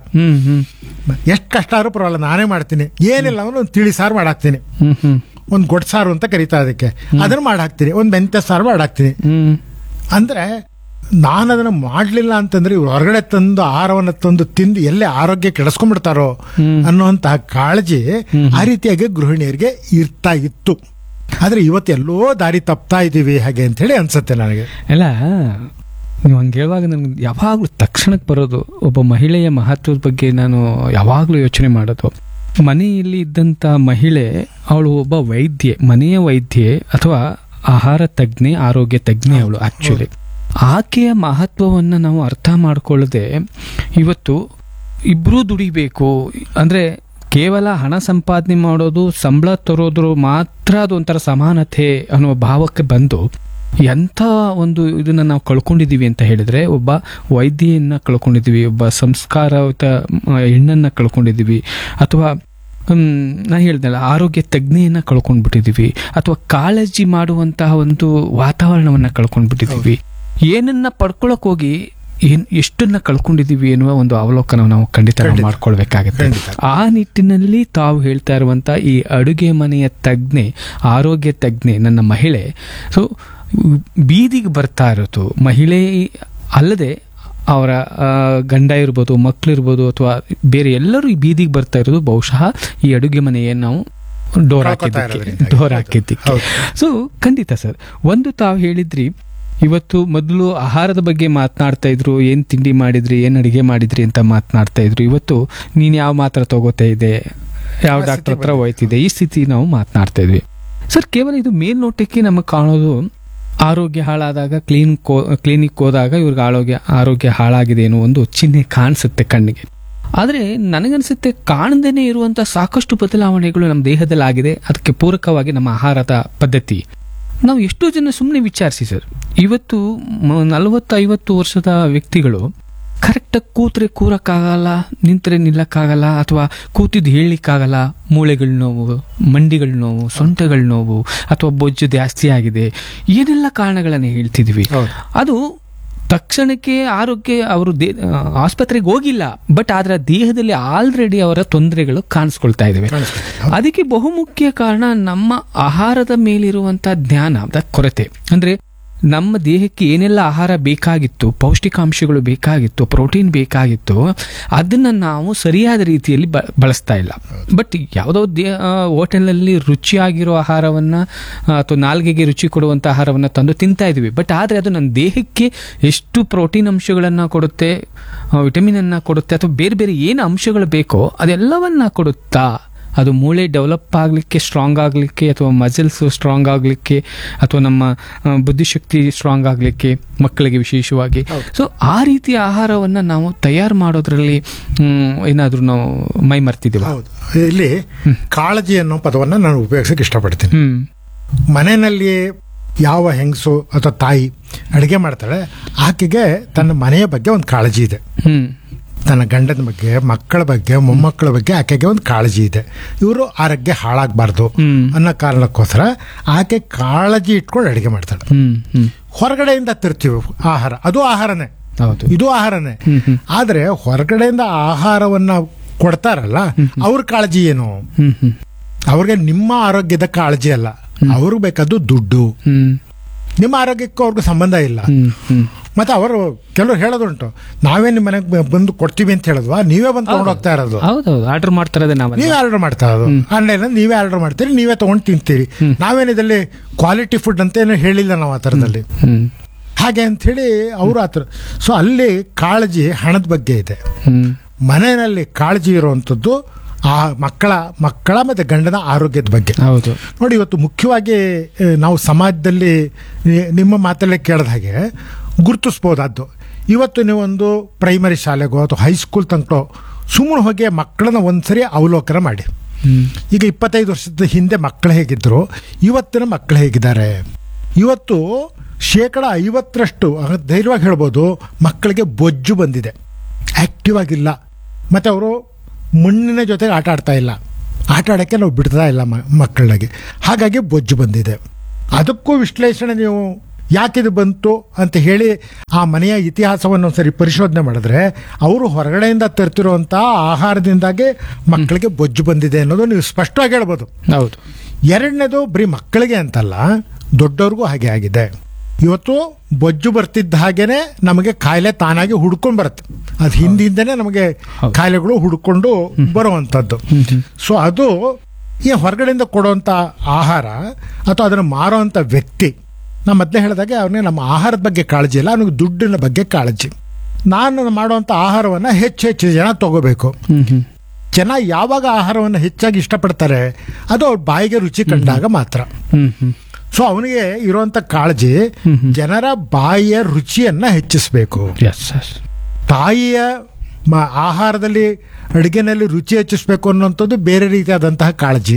Speaker 1: ಎಷ್ಟು ಕಷ್ಟ ಆದ್ರೂ ಪರವಾಗಿಲ್ಲ, ನಾನೇ ಮಾಡ್ತೀನಿ, ಏನಿಲ್ಲ ಅವನು ಒಂದು ತಿಳಿ ಸಾರು ಮಾಡಾಕ್ತೀನಿ, ಒಂದು ಗೊಡ್ ಸಾರು ಅಂತ ಕರೀತಾ ಅದಕ್ಕೆ, ಅದನ್ನ ಮಾಡಾಕ್ತೀನಿ, ಒಂದು ಮೆಂತ್ಯ ಸಾರು ಮಾಡಾಕ್ತೀನಿ. ಅಂದ್ರೆ ನಾನು ಅದನ್ನ ಮಾಡ್ಲಿಲ್ಲ ಅಂತಂದ್ರೆ ಇವ್ರು ಹೊರಗಡೆ ತಂದು ಆಹಾರವನ್ನು ತಂದು ತಿಂದು ಎಲ್ಲೇ ಆರೋಗ್ಯ ಕೆಡಿಸ್ಕೊಂಡ್ಬಿಡ್ತಾರೋ ಅನ್ನುವಂತಹ ಕಾಳಜಿ ಆ ರೀತಿಯಾಗಿ ಗೃಹಿಣಿಯರಿಗೆ ಇರ್ತಾ ಇತ್ತು. ಆದ್ರೆ ಇವತ್ತೆಲ್ಲೋ ದಾರಿ ತಪ್ತಾ ಇದೀವಿ ಹಾಗೆ ಅಂತ ಹೇಳಿ ಅನ್ಸುತ್ತೆ ನನಗೆ.
Speaker 2: ಎಲ್ಲ ನೀವು ಹಂಗೆ ಹೇಳುವಾಗ ನನಗೆ ಯಾವಾಗಲೂ ತಕ್ಷಣಕ್ಕೆ ಬರೋದು, ಒಬ್ಬ ಮಹಿಳೆಯ ಮಹತ್ವದ ಬಗ್ಗೆ ನಾನು ಯಾವಾಗಲೂ ಯೋಚನೆ ಮಾಡೋದು. ಮನೆಯಲ್ಲಿ ಇದ್ದಂಥ ಮಹಿಳೆ, ಅವಳು ಒಬ್ಬ ವೈದ್ಯೆ, ಮನೆಯ ವೈದ್ಯೆ ಅಥವಾ ಆಹಾರ ತಜ್ಞೆ, ಆರೋಗ್ಯ ತಜ್ಞೆ ಅವಳು. ಆಕ್ಚುಲಿ ಆಕೆಯ ಮಹತ್ವವನ್ನು ನಾವು ಅರ್ಥ ಮಾಡ್ಕೊಳ್ಳದೆ ಇವತ್ತು ಇಬ್ಬರೂ ದುಡಿಬೇಕು ಅಂದರೆ ಕೇವಲ ಹಣ ಸಂಪಾದನೆ ಮಾಡೋದು, ಸಂಬಳ ತರೋದ್ರು ಮಾತ್ರ ಅದು ಒಂಥರ ಸಮಾನತೆ ಅನ್ನುವ ಭಾವಕ್ಕೆ ಬಂದು ಎಂಥ ಒಂದು ಇದನ್ನು ನಾವು ಕಳ್ಕೊಂಡಿದ್ದೀವಿ ಅಂತ ಹೇಳಿದ್ರೆ, ಒಬ್ಬ ವೈದ್ಯೆಯನ್ನು ಕಳ್ಕೊಂಡಿದ್ದೀವಿ, ಒಬ್ಬ ಸಂಸ್ಕಾರಯುತ ಹೆಣ್ಣನ್ನು ಕಳ್ಕೊಂಡಿದ್ದೀವಿ, ಅಥವಾ ನಾ ಹೇಳ್ದಲ್ಲ ಆರೋಗ್ಯ ತಜ್ಞೆಯನ್ನು ಕಳ್ಕೊಂಡ್ಬಿಟ್ಟಿದ್ದೀವಿ, ಅಥವಾ ಕಾಳಜಿ ಮಾಡುವಂತಹ ಒಂದು ವಾತಾವರಣವನ್ನು ಕಳ್ಕೊಂಡ್ಬಿಟ್ಟಿದ್ದೀವಿ. ಏನನ್ನ ಪಡ್ಕೊಳಕ್ ಹೋಗಿ ಎಷ್ಟನ್ನ ಕಳ್ಕೊಂಡಿದೀವಿ ಎನ್ನುವ ಒಂದು ಅವಲೋಕನ ನಾವು ಖಂಡಿತ ಮಾಡ್ಕೊಳ್ಬೇಕಾಗುತ್ತೆ. ಆ ನಿಟ್ಟಿನಲ್ಲಿ ತಾವು ಹೇಳ್ತಾ ಇರುವಂತ ಈ ಅಡುಗೆ ಮನೆಯ ತಜ್ಞೆ, ಆರೋಗ್ಯ ತಜ್ಞೆ ನನ್ನ ಮಹಿಳೆ ಸೊ ಬೀದಿಗೆ ಬರ್ತಾ ಇರೋದು, ಮಹಿಳೆ ಅಲ್ಲದೆ ಅವರ ಗಂಡ ಇರ್ಬೋದು, ಮಕ್ಕಳಿರ್ಬೋದು, ಅಥವಾ ಬೇರೆ ಎಲ್ಲರೂ ಈ ಬೀದಿಗೆ ಬರ್ತಾ ಇರೋದು ಬಹುಶಃ ಈ ಅಡುಗೆ ಮನೆಯನ್ನು ನಾವು ಡೋರ್ ಹಾಕಿದ್ದಕ್ಕೆ. ಸೊ ಖಂಡಿತ ಸರ್, ಒಂದು ತಾವು ಹೇಳಿದ್ರಿ ಇವತ್ತು ಮೊದಲು ಆಹಾರದ ಬಗ್ಗೆ ಮಾತನಾಡ್ತಾ ಇದ್ರು, ಏನ್ ತಿಂಡಿ ಮಾಡಿದ್ರಿ, ಏನ್ ಅಡಿಗೆ ಮಾಡಿದ್ರಿ ಅಂತ ಮಾತನಾಡ್ತಾ ಇದ್ರು. ಇವತ್ತು ನೀನ್ ಯಾವ ಮಾತ್ರ ತಗೋತಾ ಇದೆ, ಯಾವ ಡಾಕ್ಟರ್ ಹತ್ರ ಹೋಯ್ತಿದೆ, ಈ ಸ್ಥಿತಿ ನಾವು ಮಾತನಾಡ್ತಾ ಇದ್ವಿ. ಸರ್, ಕೇವಲ ಇದು ಮೇಲ್ನೋಟಕ್ಕೆ ನಮಗೆ ಕಾಣೋದು ಆರೋಗ್ಯ ಹಾಳಾದಾಗ ಕ್ಲಿನಿಕ್ ಹೋದಾಗ ಇವ್ರಿಗೆ ಆರೋಗ್ಯ ಹಾಳಾಗಿದೆ ಅನ್ನೋ ಒಂದು ಚಿಹ್ನೆ ಕಾಣಿಸುತ್ತೆ ಕಣ್ಣಿಗೆ. ಆದರೆ ನನಗನ್ಸುತ್ತೆ ಕಾಣದೇನೆ ಇರುವಂತ ಸಾಕಷ್ಟು ಬದಲಾವಣೆಗಳು ನಮ್ಮ ದೇಹದಲ್ಲಿ ಆಗಿದೆ. ಅದಕ್ಕೆ ಪೂರಕವಾಗಿ ನಮ್ಮ ಆಹಾರದ ಪದ್ಧತಿ. ನಾವು ಎಷ್ಟೋ ಜನ ಸುಮ್ಮನೆ ವಿಚಾರಿಸಿ ಸರ್, ಇವತ್ತು 40-50 ವರ್ಷದ ವ್ಯಕ್ತಿಗಳು ಕರೆಕ್ಟಾಗಿ ಕೂತ್ರೆ ಕೂರಕ್ಕಾಗಲ್ಲ, ನಿಂತರೆ ನಿಲ್ಲಕ್ಕಾಗಲ್ಲ, ಅಥವಾ ಕೂತಿದ್ದು ಹೇಳಲಿಕ್ಕಾಗಲ್ಲ. ಮೂಳೆಗಳ ನೋವು, ಮಂಡಿಗಳ ನೋವು, ಸೊಂಟಗಳ ನೋವು, ಅಥವಾ ಬೊಜ್ಜು ಜಾಸ್ತಿ ಆಗಿದೆ, ಏನೆಲ್ಲ ಕಾರಣಗಳನ್ನು ಹೇಳ್ತಿದ್ವಿ. ಅದು ತಕ್ಷಣಕ್ಕೆ ಆರೋಗ್ಯ ಅವರು ಆಸ್ಪತ್ರೆಗೆ ಹೋಗಿಲ್ಲ, ಬಟ್ ಆದ್ರೆ ದೇಹದಲ್ಲಿ ಆಲ್ರೆಡಿ ಅವರ ತೊಂದರೆಗಳು ಕಾಣಿಸ್ಕೊಳ್ತಾ ಇದಾವೆ. ಅದಕ್ಕೆ ಬಹುಮುಖ್ಯ ಕಾರಣ ನಮ್ಮ ಆಹಾರದ ಮೇಲಿರುವಂತಹ ಜ್ಞಾನದ ಕೊರತೆ. ಅಂದ್ರೆ ನಮ್ಮ ದೇಹಕ್ಕೆ ಏನೆಲ್ಲ ಆಹಾರ ಬೇಕಾಗಿತ್ತು, ಪೌಷ್ಟಿಕಾಂಶಗಳು ಬೇಕಾಗಿತ್ತು, ಪ್ರೋಟೀನ್ ಬೇಕಾಗಿತ್ತು, ಅದನ್ನ ನಾವು ಸರಿಯಾದ ರೀತಿಯಲ್ಲಿ ಬಳಸ್ತಾ ಇಲ್ಲ. ಬಟ್ ಯಾವುದೋ ಹೋಟೆಲ್ನಲ್ಲಿ ರುಚಿಯಾಗಿರೋ ಆಹಾರವನ್ನ ಅಥವಾ ನಾಲ್ಗೆಗೆ ರುಚಿ ಕೊಡುವಂಥ ಆಹಾರವನ್ನ ತಂದು ತಿಂತಾ ಇದೀವಿ. ಬಟ್ ಆದರೆ ಅದು ನನ್ನ ದೇಹಕ್ಕೆ ಎಷ್ಟು ಪ್ರೋಟೀನ್ ಅಂಶಗಳನ್ನು ಕೊಡುತ್ತೆ, ವಿಟಮಿನ್ ಅನ್ನ ಕೊಡುತ್ತೆ, ಅಥವಾ ಬೇರೆ ಬೇರೆ ಏನು ಅಂಶಗಳು ಬೇಕೋ ಅದೆಲ್ಲವನ್ನ ಕೊಡುತ್ತಾ? ಅದು ಮೂಳೆ ಡೆವಲಪ್ ಆಗಲಿಕ್ಕೆ, ಸ್ಟ್ರಾಂಗ್ ಆಗಲಿಕ್ಕೆ, ಅಥವಾ ಮಸಲ್ಸ್ ಸ್ಟ್ರಾಂಗ್ ಆಗಲಿಕ್ಕೆ, ಅಥವಾ ನಮ್ಮ ಬುದ್ಧಿಶಕ್ತಿ ಸ್ಟ್ರಾಂಗ್ ಆಗಲಿಕ್ಕೆ, ಮಕ್ಕಳಿಗೆ ವಿಶೇಷವಾಗಿ. ಸೊ ಆ ರೀತಿಯ ಆಹಾರವನ್ನು ನಾವು ತಯಾರು ಮಾಡೋದ್ರಲ್ಲಿ ಏನಾದರೂ ನಾವು ಮೈ ಮರ್ತಿದ್ದೀವಿ.
Speaker 1: ಇಲ್ಲಿ ಕಾಳಜಿ ಅನ್ನೋ ಪದವನ್ನು ನಾನು ಉಪಯೋಗಿಸಕ್ಕೆ ಇಷ್ಟಪಡ್ತೀನಿ. ಮನೆಯಲ್ಲಿ ಯಾವ ಹೆಂಗಸು ಅಥವಾ ತಾಯಿ ಅಡುಗೆ ಮಾಡ್ತಾಳೆ, ಆಕೆಗೆ ತನ್ನ ಮನೆಯ ಬಗ್ಗೆ ಒಂದು ಕಾಳಜಿ ಇದೆ. ತನ್ನ ಗಂಡನ ಬಗ್ಗೆ, ಮಕ್ಕಳ ಬಗ್ಗೆ, ಮೊಮ್ಮಕ್ಕಳ ಬಗ್ಗೆ ಆಕೆಗೆ ಒಂದು ಕಾಳಜಿ ಇದೆ. ಇವರು ಆರೋಗ್ಯ ಹಾಳಾಗಬಾರ್ದು ಅನ್ನೋ ಕಾರಣಕ್ಕೋಸ್ಕರ ಆಕೆ ಕಾಳಜಿ ಇಟ್ಕೊಂಡು ಅಡುಗೆ ಮಾಡ್ತಾಳೆ. ಹೊರಗಡೆಯಿಂದ ತರ್ತೀವಿ ಆಹಾರ, ಅದು ಆಹಾರನೇ, ಇದು ಆಹಾರನೇ. ಆದ್ರೆ ಹೊರಗಡೆಯಿಂದ ಆಹಾರವನ್ನ ಕೊಡ್ತಾರಲ್ಲ, ಅವ್ರ ಕಾಳಜಿ ಏನು? ಅವ್ರಿಗೆ ನಿಮ್ಮ ಆರೋಗ್ಯದ ಕಾಳಜಿ ಅಲ್ಲ, ಅವ್ರಿಗೆ ಬೇಕಾದ್ದು ದುಡ್ಡು. ನಿಮ್ಮ ಆರೋಗ್ಯಕ್ಕೂ ಅವ್ರಿಗೂ ಸಂಬಂಧ ಇಲ್ಲ. ಮತ್ತೆ ಅವರು ಕೆಲವರು ಹೇಳೋದುಂಟು, ನಾವೇ ನಿಮ್ಮ ಮನೆಗೆ ಬಂದು ಕೊಡ್ತೀವಿ ಅಂತ ಹೇಳಿದ್ವಾ, ನೀವೇ ಬಂದು ತಗೊಂಡು ಹೋಗ್ತಾ ಇರೋದು.
Speaker 2: ಆರ್ಡರ್ ಮಾಡ್ತಾರೆ,
Speaker 1: ನೀವೇ ಆರ್ಡರ್ ಮಾಡ್ತಾ ಇರೋದು. ಆನ್ಲೈನ್ ನೀವೇ ಆರ್ಡರ್ ಮಾಡ್ತೀರಿ, ನೀವೇ ತಗೊಂಡು ತಿಂತೀರಿ. ನಾವೇನಿದಲ್ಲಿ ಕ್ವಾಲಿಟಿ ಫುಡ್ ಅಂತ ಏನು ಹೇಳಿಲ್ಲ ನಾವು ಆ ಥರದಲ್ಲಿ, ಹಾಗೆ ಅಂತ ಹೇಳಿ ಅವರು ಆ ಥರ. ಸೊ ಅಲ್ಲಿ ಕಾಳಜಿ ಹಣದ ಬಗ್ಗೆ ಇದೆ. ಮನೆಯಲ್ಲಿ ಕಾಳಜಿ ಇರುವಂಥದ್ದು ಆ ಮಕ್ಕಳ ಮತ್ತೆ ಗಂಡನ ಆರೋಗ್ಯದ ಬಗ್ಗೆ. ನೋಡಿ, ಇವತ್ತು ಮುಖ್ಯವಾಗಿ ನಾವು ಸಮಾಜದಲ್ಲಿ ನಿಮ್ಮ ಮಾತಲ್ಲೇ ಕೇಳಿದ ಹಾಗೆ ಗುರುತಿಸ್ಬೋದಾದ್ದು. ಇವತ್ತು ನೀವೊಂದು ಪ್ರೈಮರಿ ಶಾಲೆಗೋ ಅಥವಾ ಹೈಸ್ಕೂಲ್ ತನಕ ಸುಮ್ಮನೆ ಹೋಗಿ ಮಕ್ಕಳನ್ನ ಒಂದ್ಸರಿ ಅವಲೋಕನ ಮಾಡಿ. ಈಗ 25 ವರ್ಷದ ಹಿಂದೆ ಮಕ್ಕಳು ಹೇಗಿದ್ರು, ಇವತ್ತಿನ ಮಕ್ಕಳು ಹೇಗಿದ್ದಾರೆ. ಇವತ್ತು 50% ಧೈರ್ಯವಾಗಿ ಹೇಳ್ಬೋದು ಮಕ್ಕಳಿಗೆ ಬೊಜ್ಜು ಬಂದಿದೆ, ಆಕ್ಟಿವ್ ಆಗಿಲ್ಲ. ಮತ್ತು ಅವರು ಮಣ್ಣಿನ ಜೊತೆಗೆ ಆಟ ಆಡ್ತಾ ಇಲ್ಲ, ಆಟ ಆಡೋಕ್ಕೆ ನಾವು ಬಿಡ್ತಾ ಇಲ್ಲ ಮಕ್ಕಳಿಗೆ, ಹಾಗಾಗಿ ಬೊಜ್ಜು ಬಂದಿದೆ. ಅದಕ್ಕೂ ವಿಶ್ಲೇಷಣೆ ನೀವು ಯಾಕಿದು ಬಂತು ಅಂತ ಹೇಳಿ ಆ ಮನೆಯ ಇತಿಹಾಸವನ್ನು ಸರಿ ಪರಿಶೋಧನೆ ಮಾಡಿದ್ರೆ ಅವರು ಹೊರಗಡೆಯಿಂದ ತರ್ತಿರುವಂಥ ಆಹಾರದಿಂದಾಗೆ ಮಕ್ಕಳಿಗೆ ಬೊಜ್ಜು ಬಂದಿದೆ ಅನ್ನೋದು ನೀವು ಸ್ಪಷ್ಟವಾಗಿ ಹೇಳ್ಬೋದು.
Speaker 2: ಹೌದು.
Speaker 1: ಎರಡನೇದು ಬರೀ ಮಕ್ಕಳಿಗೆ ಅಂತಲ್ಲ, ದೊಡ್ಡವ್ರಿಗೂ ಹಾಗೆ ಆಗಿದೆ. ಇವತ್ತು ಬೊಜ್ಜು ಬರ್ತಿದ್ದ ಹಾಗೇನೆ ನಮಗೆ ಕಾಯಿಲೆ ತಾನಾಗಿ ಹುಡ್ಕೊಂಡು ಬರುತ್ತೆ. ಅದು ಹಿಂದಿಂದನೇ ನಮಗೆ ಕಾಯಿಲೆಗಳು ಹುಡ್ಕೊಂಡು ಬರುವಂಥದ್ದು. ಸೊ ಅದು ಈ ಹೊರಗಡೆಯಿಂದ ಕೊಡುವಂಥ ಆಹಾರ ಅಥವಾ ಅದನ್ನು ಮಾರುವಂಥ ವ್ಯಕ್ತಿ, ನಾನು ಮೊದಲೇ ಹೇಳಿದಾಗೆ ಅವನಿಗೆ ನಮ್ಮ ಆಹಾರದ ಬಗ್ಗೆ ಕಾಳಜಿ ಇಲ್ಲ, ಅವನಿಗೆ ದುಡ್ಡಿನ ಬಗ್ಗೆ ಕಾಳಜಿ. ನಾನು ಮಾಡುವಂಥ ಆಹಾರವನ್ನು ಹೆಚ್ಚು ಜನ ತಗೋಬೇಕು. ಜನ ಯಾವಾಗ ಆಹಾರವನ್ನು ಹೆಚ್ಚಾಗಿ ಇಷ್ಟಪಡ್ತಾರೆ ಅದು ಅವ್ರ ಬಾಯಿಗೆ ರುಚಿ ಕಂಡಾಗ ಮಾತ್ರ. ಸೊ ಅವನಿಗೆ ಇರುವಂತ ಕಾಳಜಿ ಜನರ ಬಾಯಿಯ ರುಚಿಯನ್ನ ಹೆಚ್ಚಿಸಬೇಕು. ತಾಯಿಯ ಆಹಾರದಲ್ಲಿ ಅಡುಗೆನಲ್ಲಿ ರುಚಿ ಹೆಚ್ಚಿಸಬೇಕು ಅನ್ನುವಂಥದ್ದು ಬೇರೆ ರೀತಿಯಾದಂತಹ ಕಾಳಜಿ.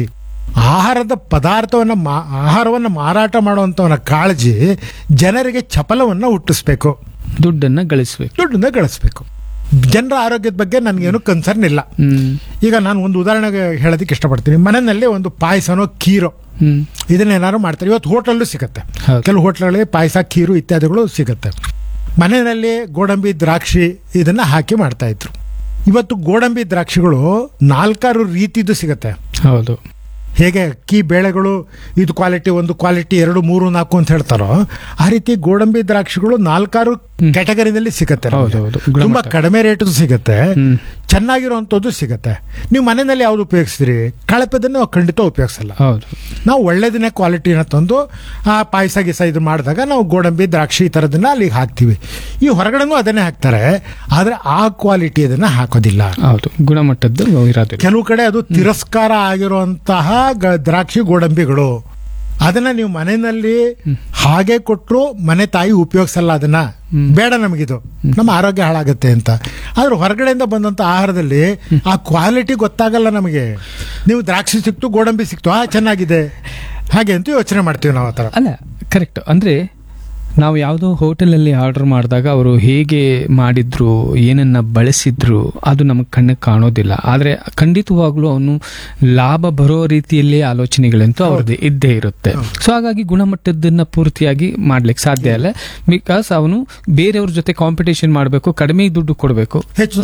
Speaker 1: ಆಹಾರವನ್ನು ಮಾರಾಟ ಮಾಡುವಂಥವನ ಕಾಳಜಿ ಜನರಿಗೆ ಚಪಲವನ್ನು ಹುಟ್ಟಿಸ್ಬೇಕು,
Speaker 2: ದುಡ್ಡನ್ನ ಗಳಿಸ್ಬೇಕು.
Speaker 1: ಜನರ ಆರೋಗ್ಯದ ಬಗ್ಗೆ ನನಗೇನು ಕನ್ಸರ್ನ್ ಇಲ್ಲ. ಈಗ ನಾನು ಒಂದು ಉದಾಹರಣೆಗೆ ಹೇಳೋದಕ್ಕೆ ಇಷ್ಟಪಡ್ತೀನಿ. ಮನೆಯಲ್ಲಿ ಒಂದು ಪಾಯಸನೋ ಖೀರೋ ಇದನ್ನೇನಾದ್ರು ಮಾಡ್ತಾರೆ. ಇವತ್ತು ಹೋಟೆಲ್ಲೂ ಸಿಗುತ್ತೆ, ಕೆಲವು ಹೋಟ್ಲಲ್ಲಿ ಪಾಯಸ ಖೀರು ಇತ್ಯಾದಿಗಳು ಸಿಗುತ್ತೆ. ಮನೆಯಲ್ಲಿ ಗೋಡಂಬಿ ದ್ರಾಕ್ಷಿ ಇದನ್ನ ಹಾಕಿ ಮಾಡ್ತಾ ಇದ್ರು. ಇವತ್ತು ಗೋಡಂಬಿ ದ್ರಾಕ್ಷಿಗಳು 4 ರೀತಿದು ಸಿಗುತ್ತೆ.
Speaker 2: ಹೌದು.
Speaker 1: ಹೇಗೆ ಅಕ್ಕಿ ಬೇಳೆಗಳು ಇದು ಕ್ವಾಲಿಟಿ, ಒಂದು ಕ್ವಾಲಿಟಿ, 2, 3, 4 ಅಂತ ಹೇಳ್ತಾರೋ ಆ ರೀತಿ ಗೋಡಂಬಿ ದ್ರಾಕ್ಷಿಗಳು 4 ಕ್ಯಾಟಗರಿನಲ್ಲಿ ಸಿಗುತ್ತೆ. ತುಂಬಾ ಕಡಿಮೆ ರೇಟ್ ಸಿಗುತ್ತೆ, ಚೆನ್ನಾಗಿರುವಂಥದ್ದು ಸಿಗುತ್ತೆ. ನೀವು ಮನೆಯಲ್ಲಿ ಯಾವ್ದು ಉಪಯೋಗಿಸ್ತೀರಿ? ಕಳಪೆದನ್ನ ನಾವು ಖಂಡಿತ ಉಪಯೋಗಿಸಲ್ಲ. ನಾವು ಒಳ್ಳೆದನ್ನೇ ಕ್ವಾಲಿಟಿನ ತಂದು ಆ ಪಾಯಸ ಗೀಸ ಇದು ಮಾಡಿದಾಗ ನಾವು ಗೋಡಂಬಿ ದ್ರಾಕ್ಷಿ ಈ ಥರದನ್ನ ಅಲ್ಲಿಗೆ ಹಾಕ್ತಿವಿ. ಈ ಹೊರಗಡೆನೂ ಅದನ್ನೇ ಹಾಕ್ತಾರೆ, ಆದ್ರೆ ಆ ಕ್ವಾಲಿಟಿ ಅದನ್ನ ಹಾಕೋದಿಲ್ಲ.
Speaker 2: ಗುಣಮಟ್ಟದ್ದು
Speaker 1: ಕೆಲವು ಕಡೆ ಅದು ತಿರಸ್ಕಾರ ಆಗಿರುವಂತಹ ದ್ರಾಕ್ಷಿ ಗೋಡಂಬಿಗಳು, ಅದನ್ನ ನೀವು ಮನೆಯಲ್ಲಿ ಹಾಗೆ ಕೊಟ್ಟರು ಮನೆ ತಾಯಿ ಉಪಯೋಗಿಸಲ್ಲ. ಅದನ್ನ ಬೇಡ, ನಮಗಿದು ನಮ್ಮ ಆರೋಗ್ಯ ಹಾಳಾಗುತ್ತೆ ಅಂತ. ಆದ್ರೆ ಹೊರಗಡೆಯಿಂದ ಬಂದಂತ ಆಹಾರದಲ್ಲಿ ಆ ಕ್ವಾಲಿಟಿ ಗೊತ್ತಾಗಲ್ಲ ನಮಗೆ. ನೀವು ದ್ರಾಕ್ಷಿ ಸಿಕ್ತು, ಗೋಡಂಬಿ ಸಿಕ್ತು, ಚೆನ್ನಾಗಿದೆ ಹಾಗೆ ಅಂತ ಯೋಚನೆ ಮಾಡ್ತೀವಿ ನಾವು. ಆ ಥರ
Speaker 2: ಅಲ್ಲ, ಕರೆಕ್ಟ್. ಅಂದ್ರೆ ನಾವು ಯಾವುದೋ ಹೋಟೆಲಲ್ಲಿ ಆರ್ಡರ್ ಮಾಡಿದಾಗ ಅವರು ಹೇಗೆ ಮಾಡಿದ್ರು, ಏನನ್ನ ಬಳಸಿದ್ರು ಅದು ನಮಗೆ ಕಣ್ಣಿಗೆ ಕಾಣೋದಿಲ್ಲ. ಆದರೆ ಖಂಡಿತವಾಗ್ಲೂ ಅವನು ಲಾಭ ಬರೋ ರೀತಿಯಲ್ಲಿ ಆಲೋಚನೆಗಳಂತೂ ಅವ್ರದ್ದು ಇದ್ದೇ ಇರುತ್ತೆ. ಸೊ ಹಾಗಾಗಿ ಗುಣಮಟ್ಟದನ್ನ ಪೂರ್ತಿಯಾಗಿ ಮಾಡ್ಲಿಕ್ಕೆ ಸಾಧ್ಯ ಇಲ್ಲ. ಬಿಕಾಸ್ ಅವನು ಬೇರೆಯವ್ರ ಜೊತೆ ಕಾಂಪಿಟೇಷನ್ ಮಾಡಬೇಕು, ಕಡಿಮೆ ದುಡ್ಡು ಕೊಡಬೇಕು.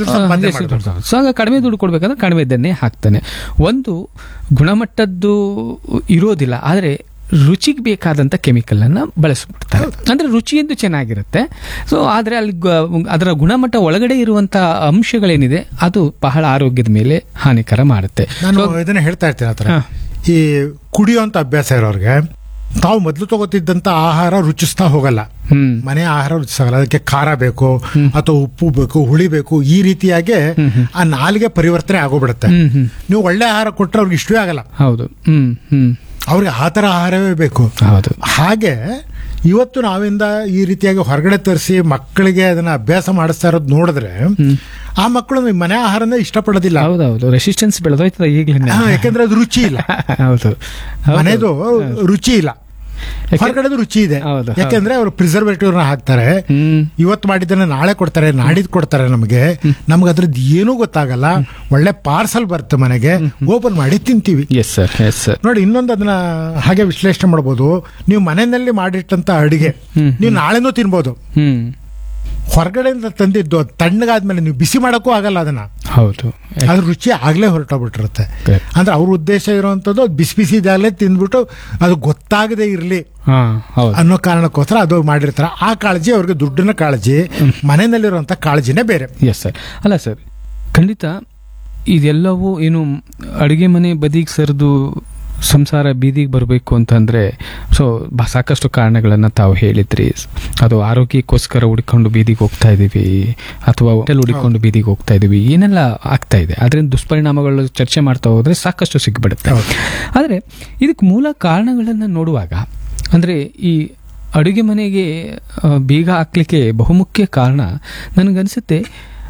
Speaker 2: ಸೊ ಆಗ ಕಡಿಮೆ ದುಡ್ಡು ಕೊಡ್ಬೇಕಂದ್ರೆ ಕಡಿಮೆದನ್ನೇ ಹಾಕ್ತಾನೆ. ಒಂದು ಗುಣಮಟ್ಟದ್ದು ಇರೋದಿಲ್ಲ, ಆದರೆ ರುಚಿಗೆ ಬೇಕಾದಂಥ ಕೆಮಿಕಲ್ ಅನ್ನ ಬಳಸ್ಬಿಡ್ತಾರೆ. ಅಂದ್ರೆ ರುಚಿಯಂತೂ ಚೆನ್ನಾಗಿರುತ್ತೆ. ಸೊ ಆದ್ರೆ ಅಲ್ಲಿ ಅದರ ಗುಣಮಟ್ಟ ಒಳಗಡೆ ಇರುವಂತಹ ಅಂಶಗಳೇನಿದೆ ಅದು ಬಹಳ ಆರೋಗ್ಯದ ಮೇಲೆ ಹಾನಿಕರ ಮಾಡುತ್ತೆ.
Speaker 1: ನಾನು ಇದನ್ನ ಹೇಳ್ತಾ ಇರ್ತೀನಿ. ಆ ಥರ ಈ ಕುಡಿಯುವಂತ ಅಭ್ಯಾಸ ಇರೋರಿಗೆ ತಾವು ಮೊದಲು ತಗೋತಿದ್ದಂತ ಆಹಾರ ರುಚಿಸ್ತಾ ಹೋಗಲ್ಲ. ಮನೆ ಆಹಾರ ರುಚಿಸಾಗಲ್ಲ, ಅದಕ್ಕೆ ಖಾರ ಬೇಕು ಅಥವಾ ಉಪ್ಪು ಬೇಕು, ಹುಳಿ ಬೇಕು, ಈ ರೀತಿಯಾಗಿ ಆ ನಾಲಿಗೆ ಪರಿವರ್ತನೆ ಆಗೋಗ್ಬಿಡುತ್ತೆ. ನೀವು ಒಳ್ಳೆ ಆಹಾರ ಕೊಟ್ಟರೆ ಅವ್ರಿಗೆ ಇಷ್ಟವೇ ಆಗಲ್ಲ.
Speaker 2: ಹೌದು.
Speaker 1: ಅವ್ರಿಗೆ ಆ ಥರ ಆಹಾರವೇ ಬೇಕು. ಹಾಗೆ ಇವತ್ತು ನಾವಿಂದ ಈ ರೀತಿಯಾಗಿ ಹೊರಗಡೆ ತರಿಸಿ ಮಕ್ಕಳಿಗೆ ಅದನ್ನ ಅಭ್ಯಾಸ ಮಾಡಿಸ್ತಾ ಇರೋದು ನೋಡಿದ್ರೆ ಆ ಮಕ್ಕಳು ಮನೆ ಆಹಾರನೇ ಇಷ್ಟಪಡೋದಿಲ್ಲ.
Speaker 2: ಹೌದೌದು, ರೆಸಿಸ್ಟೆನ್ಸ್ ಬೆಳೆದೋಯ್ತದೆ ಈಗಲೇ.
Speaker 1: ಯಾಕಂದ್ರೆ ಅದು ರುಚಿ ಇಲ್ಲ.
Speaker 2: ಹೌದು,
Speaker 1: ಮನೆದು ರುಚಿ ಇಲ್ಲ, ಹೊರಗಡೆದು ರುಚಿ ಇದೆ. ಯಾಕೆಂದ್ರೆ ಅವರು ಪ್ರಿಸರ್ವೇಟಿವ್ ಹಾಕ್ತಾರೆ. ಇವತ್ತು ಮಾಡಿದ್ದನ್ನ ನಾಳೆ ಕೊಡ್ತಾರೆ, ನಾಡಿದ್ ಕೊಡ್ತಾರೆ. ನಮಗೆ ಅದ್ರದ್ದು ಏನೂ ಗೊತ್ತಾಗಲ್ಲ. ಒಳ್ಳೆ ಪಾರ್ಸಲ್ ಬರುತ್ತೆ ಮನೆಗೆ, ಓಪನ್ ಮಾಡಿ ತಿಂತೀವಿ. ನೋಡಿ, ಇನ್ನೊಂದು ಅದನ್ನ ಹಾಗೆ ವಿಶ್ಲೇಷಣೆ ಮಾಡಬಹುದು. ನೀವು ಮನೆಯಲ್ಲಿ ಮಾಡಿಟ್ಟಂತ ಅಡಿಗೆ ನೀವು ನಾಳೆನೂ ತಿನ್ಬೋದು. ಹೊರಗಡೆಯಿಂದ ತಂದಿದ್ದು ತಣ್ಣಗಾದ್ಮೇಲೆ ನೀವು ಬಿಸಿ ಮಾಡೋಕ್ಕೂ ಆಗಲ್ಲ ಅದನ್ನ.
Speaker 2: ಹೌದು,
Speaker 1: ಅದ್ರ ರುಚಿ ಆಗ್ಲೇ ಹೊರಟೋಗ್ಬಿಟ್ಟಿರುತ್ತೆ. ಅಂದ್ರೆ ಅವ್ರ ಉದ್ದೇಶ ಇರುವಂತದ್ದು ಅದು ಬಿಸಿ ಬಿಸಿ ಇದಾಗಲೇ ತಿಂದ್ಬಿಟ್ಟು ಅದು ಗೊತ್ತಾಗದೇ ಇರ್ಲಿ ಅನ್ನೋ ಕಾರಣಕ್ಕೋಸ್ಕರ ಅದು ಮಾಡಿರ್ತಾರೆ. ಆ ಕಾಳಜಿ ಅವ್ರಿಗೆ ದುಡ್ಡಿನ ಕಾಳಜಿ, ಮನೆಯಲ್ಲಿರುವಂತ ಕಾಳಜಿನೇ ಬೇರೆ.
Speaker 2: Yes sir. ಅಲ್ಲ ಸರ್, ಖಂಡಿತ ಇದೆಲ್ಲವೂ ಏನು ಅಡುಗೆ ಮನೆ ಬದಿಗೆ ಸರಿದು ಸಂಸಾರ ಬೀದಿಗೆ ಬರಬೇಕು ಅಂತಂದ್ರೆ ಸಾಕಷ್ಟು ಕಾರಣಗಳನ್ನು ತಾವು ಹೇಳಿದ್ರಿ. ಅದು ಆರೋಗ್ಯಕ್ಕೋಸ್ಕರ ಹುಡ್ಕೊಂಡು ಬೀದಿಗೆ ಹೋಗ್ತಾ ಇದೀವಿ ಅಥವಾ ಹೋಟೆಲ್ ಹುಡ್ಕೊಂಡು ಬೀದಿಗೆ ಹೋಗ್ತಾ ಇದೀವಿ, ಏನೆಲ್ಲ ಆಗ್ತಾ ಇದೆ. ಅದರಿಂದ ದುಷ್ಪರಿಣಾಮಗಳು ಚರ್ಚೆ ಮಾಡ್ತಾ ಹೋದ್ರೆ ಸಾಕಷ್ಟು ಸಿಗ್ಬಿಡುತ್ತೆ. ಆದರೆ ಇದಕ್ಕೆ ಮೂಲ ಕಾರಣಗಳನ್ನು ನೋಡುವಾಗ ಅಂದ್ರೆ ಈ ಅಡುಗೆ ಮನೆಗೆ ಬೀಗ ಹಾಕ್ಲಿಕ್ಕೆ ಬಹುಮುಖ್ಯ ಕಾರಣ ನನಗನ್ಸುತ್ತೆ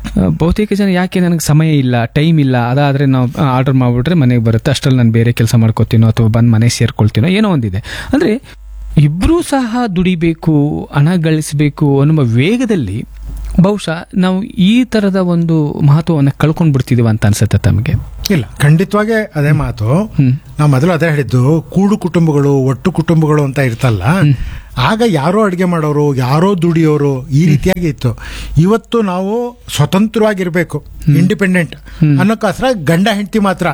Speaker 2: ಬಹುತೇಕ ಜನ ಯಾಕೆ ನನಗೆ ಸಮಯ ಇಲ್ಲ, ಟೈಮ್ ಇಲ್ಲ, ಅದಾದರೆ ನಾವು ಆರ್ಡರ್ ಮಾಡಿಬಿಟ್ರೆ ಮನೆಗೆ ಬರುತ್ತೆ, ಅಷ್ಟರಲ್ಲಿ ನಾನು ಬೇರೆ ಕೆಲಸ ಮಾಡ್ಕೋತೀನೋ ಅಥವಾ ಬಂದು ಮನೆ ಸೇರ್ಕೊಳ್ತೀನೋ ಏನೋ ಒಂದಿದೆ. ಅಂದರೆ ಇಬ್ಬರೂ ಸಹ ದುಡಿಬೇಕು, ಹಣ ಗಳಿಸಬೇಕು ಅನ್ನುವ ವೇಗದಲ್ಲಿ ಬಹುಶಃ ನಾವು ಈ ಥರದ ಒಂದು ಮಹತ್ವವನ್ನು ಕಳ್ಕೊಂಡು ಬಿಡ್ತಿದೀವ ಅಂತ ಅನ್ಸುತ್ತೆ ತಮಗೆ?
Speaker 1: ಇಲ್ಲ, ಖಂಡಿತವಾಗಿ ಅದೇ ಮಾತು. ನಾವು ಮೊದಲು ಅದೇ ಹೇಳಿದ್ದು, ಕೂಡು ಕುಟುಂಬಗಳು, ಒಟ್ಟು ಕುಟುಂಬಗಳು ಅಂತ ಇರ್ತಲ್ಲ, ಆಗ ಯಾರೋ ಅಡುಗೆ ಮಾಡೋರು, ಯಾರೋ ದುಡಿಯೋರು, ಈ ರೀತಿಯಾಗಿ ಇತ್ತು. ಇವತ್ತು ನಾವು ಸ್ವತಂತ್ರವಾಗಿರ್ಬೇಕು, ಇಂಡಿಪೆಂಡೆಂಟ್ ಅನ್ನೋಕ್ಕೋಸ್ಕರ ಗಂಡ ಹೆಂಡತಿ ಮಾತ್ರ,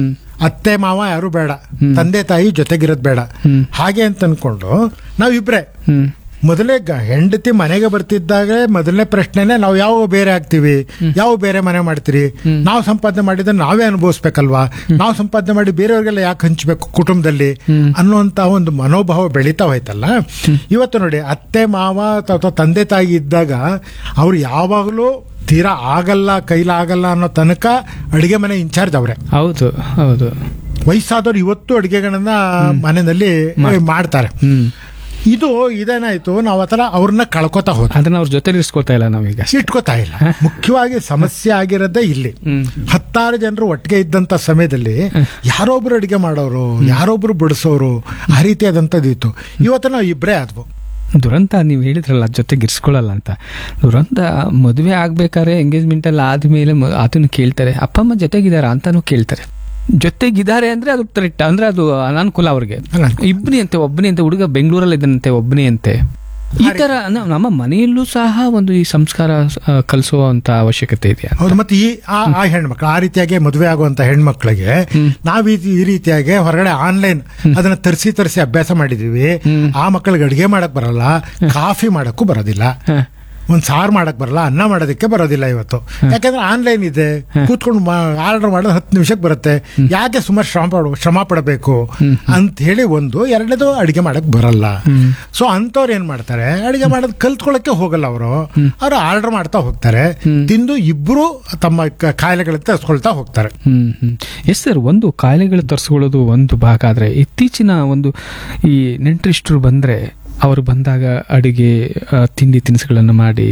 Speaker 1: ಅತ್ತೆ ಮಾವ ಯಾರು ಬೇಡ, ತಂದೆ ತಾಯಿ ಜೊತೆಗಿರೋದು ಬೇಡ, ಹಾಗೆ ಅಂತ ಅನ್ಕೊಂಡು ನಾವಿಬ್ರೆ. ಮೊದಲೇ ಹೆಂಡತಿ ಮನೆಗೆ ಬರ್ತಿದ್ದಾಗ ಮೊದಲನೇ ಪ್ರಶ್ನೆನೆ, ನಾವು ಯಾವ ಬೇರೆ ಆಗ್ತೀವಿ, ಯಾವ ಬೇರೆ ಮನೆ ಮಾಡ್ತೀರಿ, ನಾವು ಸಂಪಾದನೆ ಮಾಡಿದ್ರೆ ನಾವೇ ಅನುಭವಿಸ್ಬೇಕಲ್ವಾ, ನಾವು ಸಂಪಾದನೆ ಮಾಡಿ ಬೇರೆಯವ್ರಿಗೆಲ್ಲ ಯಾಕೆ ಹಂಚ್ಬೇಕು ಕುಟುಂಬದಲ್ಲಿ ಅನ್ನುವಂತ ಒಂದು ಮನೋಭಾವ ಬೆಳೀತಾ ಹೋಯ್ತಲ್ಲ. ಇವತ್ತು ನೋಡಿ, ಅತ್ತೆ ಮಾವ ಅಥವಾ ತಂದೆ ತಾಯಿ ಇದ್ದಾಗ ಅವ್ರು ಯಾವಾಗಲೂ ತೀರಾ ಆಗಲ್ಲ, ಕೈಲಾಗಲ್ಲ ಅನ್ನೋ ತನಕ ಅಡಿಗೆ ಮನೆ ಇನ್ಚಾರ್ಜ್ ಅವ್ರೆ.
Speaker 2: ಹೌದು ಹೌದು.
Speaker 1: ವಯಸ್ಸಾದವ್ರು ಇವತ್ತು ಅಡಿಗೆಗಳನ್ನ ಮನೆಯಲ್ಲಿ ಮಾಡ್ತಾರೆ. ಇದು ಇದೇನಾಯ್ತು, ನಾವು ಆತರ ಅವ್ರನ್ನ ಕಳ್ಕೊತಾ ಹೋದ,
Speaker 2: ಅದನ್ನ ಅವ್ರ ಜೊತೆ ಇರಿಸ್ಕೊತಾ ಇಲ್ಲ, ನಾವೀಗ
Speaker 1: ಇಟ್ಕೋತಾ ಇಲ್ಲ. ಮುಖ್ಯವಾಗಿ ಸಮಸ್ಯೆ ಆಗಿರೋದೇ ಇಲ್ಲಿ. 10 ಜನರು ಒಟ್ಟಿಗೆ ಇದ್ದಂತ ಸಮಯದಲ್ಲಿ ಯಾರೊಬ್ರು ಅಡಿಗೆ ಮಾಡೋರು, ಯಾರೊಬ್ರು ಬಡಿಸೋರು, ಆ ರೀತಿಯಾದಂಥದ್ದು ಇತ್ತು. ಇವತ್ತು ನಾವು ಇಬ್ಬರೇ ಆದ್ವು.
Speaker 2: ದುರಂತ ನೀವು ಹೇಳಿದ್ರಲ್ಲ ಜೊತೆಗೆ ಇರಿಸ್ಕೊಳ್ಳಲ್ಲ ಅಂತ. ದುರಂತ ಮದುವೆ ಆಗ್ಬೇಕಾದ್ರೆ ಎಂಗೇಜ್ಮೆಂಟ್ ಎಲ್ಲ ಆದ್ಮೇಲೆ ಅದನ್ನು ಕೇಳ್ತಾರೆ, ಅಪ್ಪ ಅಮ್ಮ ಜೊತೆಗಿದಾರ ಅಂತಾನು ಕೇಳ್ತಾರೆ. ಜೊತೆಗಿದ್ದಾರೆ ಅಂದ್ರೆ ಅದು ಕರೆಕ್ಟ್, ಅಂದ್ರೆ ಅದು ಅನಾನುಕೂಲ ಅವ್ರಿಗೆ. ಇಬ್ಬನಿ ಅಂತೆ, ಒಬ್ಬನೇ ಅಂತೆ, ಹುಡುಗ ಬೆಂಗಳೂರಲ್ಲಿ ಇದ್ದಾನಂತೆ, ಒಬ್ಬನೇ ಅಂತೆ. ಈ ತರ ನಮ್ಮ ಮನೆಯಲ್ಲೂ ಸಹ ಒಂದು ಈ ಸಂಸ್ಕಾರ ಕಲಿಸುವಂತ ಅವಶ್ಯಕತೆ ಇದೆಯಾ?
Speaker 1: ಹೌದು. ಮತ್ತೆ ಆ ಹೆಣ್ಮಕ್ಳು, ಆ ರೀತಿಯಾಗಿ ಮದುವೆ ಆಗುವಂತ ಹೆಣ್ಮಕ್ಳಿಗೆ ನಾವ್ ಈ ರೀತಿಯಾಗಿ ಹೊರಗಡೆ ಆನ್ಲೈನ್ ಅದನ್ನ ತರಿಸಿ ಅಭ್ಯಾಸ ಮಾಡಿದೀವಿ. ಆ ಮಕ್ಕಳಿಗೆ ಅಡಿಗೆ ಮಾಡಕ್ ಬರಲ್ಲ, ಕಾಫಿ ಮಾಡಕ್ಕೂ ಬರೋದಿಲ್ಲ, ಒಂದ್ ಸಾರು ಮಾಡಕ್ ಬರಲ್ಲ, ಅನ್ನ ಮಾಡೋದಕ್ಕೆ ಬರೋದಿಲ್ಲ ಇವತ್ತು. ಯಾಕಂದ್ರೆ ಆನ್ಲೈನ್ ಇದೆ, ಕೂತ್ಕೊಂಡು ಆರ್ಡರ್ ಮಾಡೋದು 10 ನಿಮಿಷಕ್ಕೆ ಬರುತ್ತೆ, ಯಾಕೆ ಸುಮಾರು ಶ್ರಮ ಪಡಬೇಕು ಅಂತ ಹೇಳಿ ಒಂದು. ಎರಡನೇದು, ಅಡಿಗೆ ಮಾಡಕ್ ಬರಲ್ಲ. ಸೊ ಅಂತವ್ರು ಏನ್ ಮಾಡ್ತಾರೆ, ಅಡಿಗೆ ಮಾಡೋದು ಕಲ್ತ್ಕೊಳಕ್ಕೆ ಹೋಗಲ್ಲ. ಅವರು ಆರ್ಡರ್ ಮಾಡ್ತಾ ಹೋಗ್ತಾರೆ, ತಿಂದು ಇಬ್ರು ತಮ್ಮ ಕಾಯಿಲೆಗಳ ತರಿಸ್ಕೊಳ್ತಾ ಹೋಗ್ತಾರೆ.
Speaker 2: ಎಸ್ ಸರ್, ಒಂದು ಕಾಯಿಲೆಗಳು ತರಿಸ್ಕೊಳ್ಳೋದು ಒಂದು ಭಾಗ ಆದ್ರೆ, ಇತ್ತೀಚಿನ ಒಂದು ಈ ನೆಂಟರಿಷ್ಟರು ಬಂದ್ರೆ ಅವರು ಬಂದಾಗ ಅಡುಗೆ ತಿಂಡಿ ತಿನಿಸುಗಳನ್ನು ಮಾಡಿ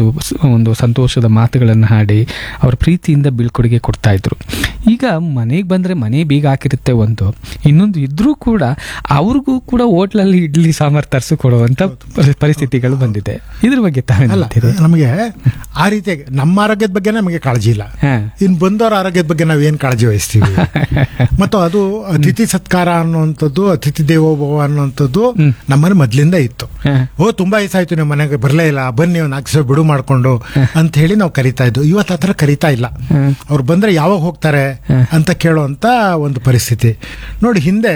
Speaker 2: ಒಂದು ಸಂತೋಷದ ಮಾತುಗಳನ್ನು ಹಾಡಿ ಅವ್ರ ಪ್ರೀತಿಯಿಂದ ಬೀಳ್ಕೊಡುಗೆ ಕೊಡ್ತಾ ಇದ್ರು. ಈಗ ಮನೆಗೆ ಬಂದರೆ ಮನೆ ಬೀಗ ಹಾಕಿರುತ್ತೆ ಒಂದು, ಇನ್ನೊಂದು ಇದ್ರೂ ಕೂಡ ಅವ್ರಿಗೂ ಕೂಡ ಹೋಟ್ಲಲ್ಲಿ ಇಡ್ಲಿ ಸಾಂಬಾರ್ ತರಿಸಿ ಕೊಡುವಂಥ ಪರಿಸ್ಥಿತಿಗಳು ಬಂದಿದೆ. ಇದ್ರ ಬಗ್ಗೆ
Speaker 1: ನಮಗೆ ಆ ರೀತಿಯಾಗಿ ನಮ್ಮ ಆರೋಗ್ಯದ ಬಗ್ಗೆ ನಮಗೆ ಕಾಳಜಿ ಇಲ್ಲ, ಇನ್ನು ಬಂದವರ ಆರೋಗ್ಯದ ಬಗ್ಗೆ ನಾವು ಏನು ಕಾಳಜಿ ವಹಿಸ್ತೀವಿ. ಮತ್ತು ಅದು ಅತಿಥಿ ಸತ್ಕಾರ ಅನ್ನುವಂಥದ್ದು, ಅತಿಥಿ ದೇವೋಭವ ಅನ್ನುವಂಥದ್ದು ನಮ್ಮನೆ ಮೊದಲಿಂದ ಇತ್ತು. ತುಂಬಾ ವಯಸ್ಸಾಯ್ತು ನಿಮ್ಮ ಮನೆಗೆ ಬರಲೇ ಇಲ್ಲ, ಬನ್ನಿ ಒಂದು 4 ದಿವಸ ಬಿಡು ಮಾಡ್ಕೊಂಡು ಅಂತ ಹೇಳಿ ನಾವು ಕರಿತಾ ಇದ್ವು. ಇವತ್ತು ಆ ಥರ ಕರಿತಾ ಇಲ್ಲ. ಅವ್ರು ಬಂದ್ರೆ ಯಾವಾಗ ಹೋಗ್ತಾರೆ ಅಂತ ಕೇಳುವಂತ ಒಂದು ಪರಿಸ್ಥಿತಿ ನೋಡಿ. ಹಿಂದೆ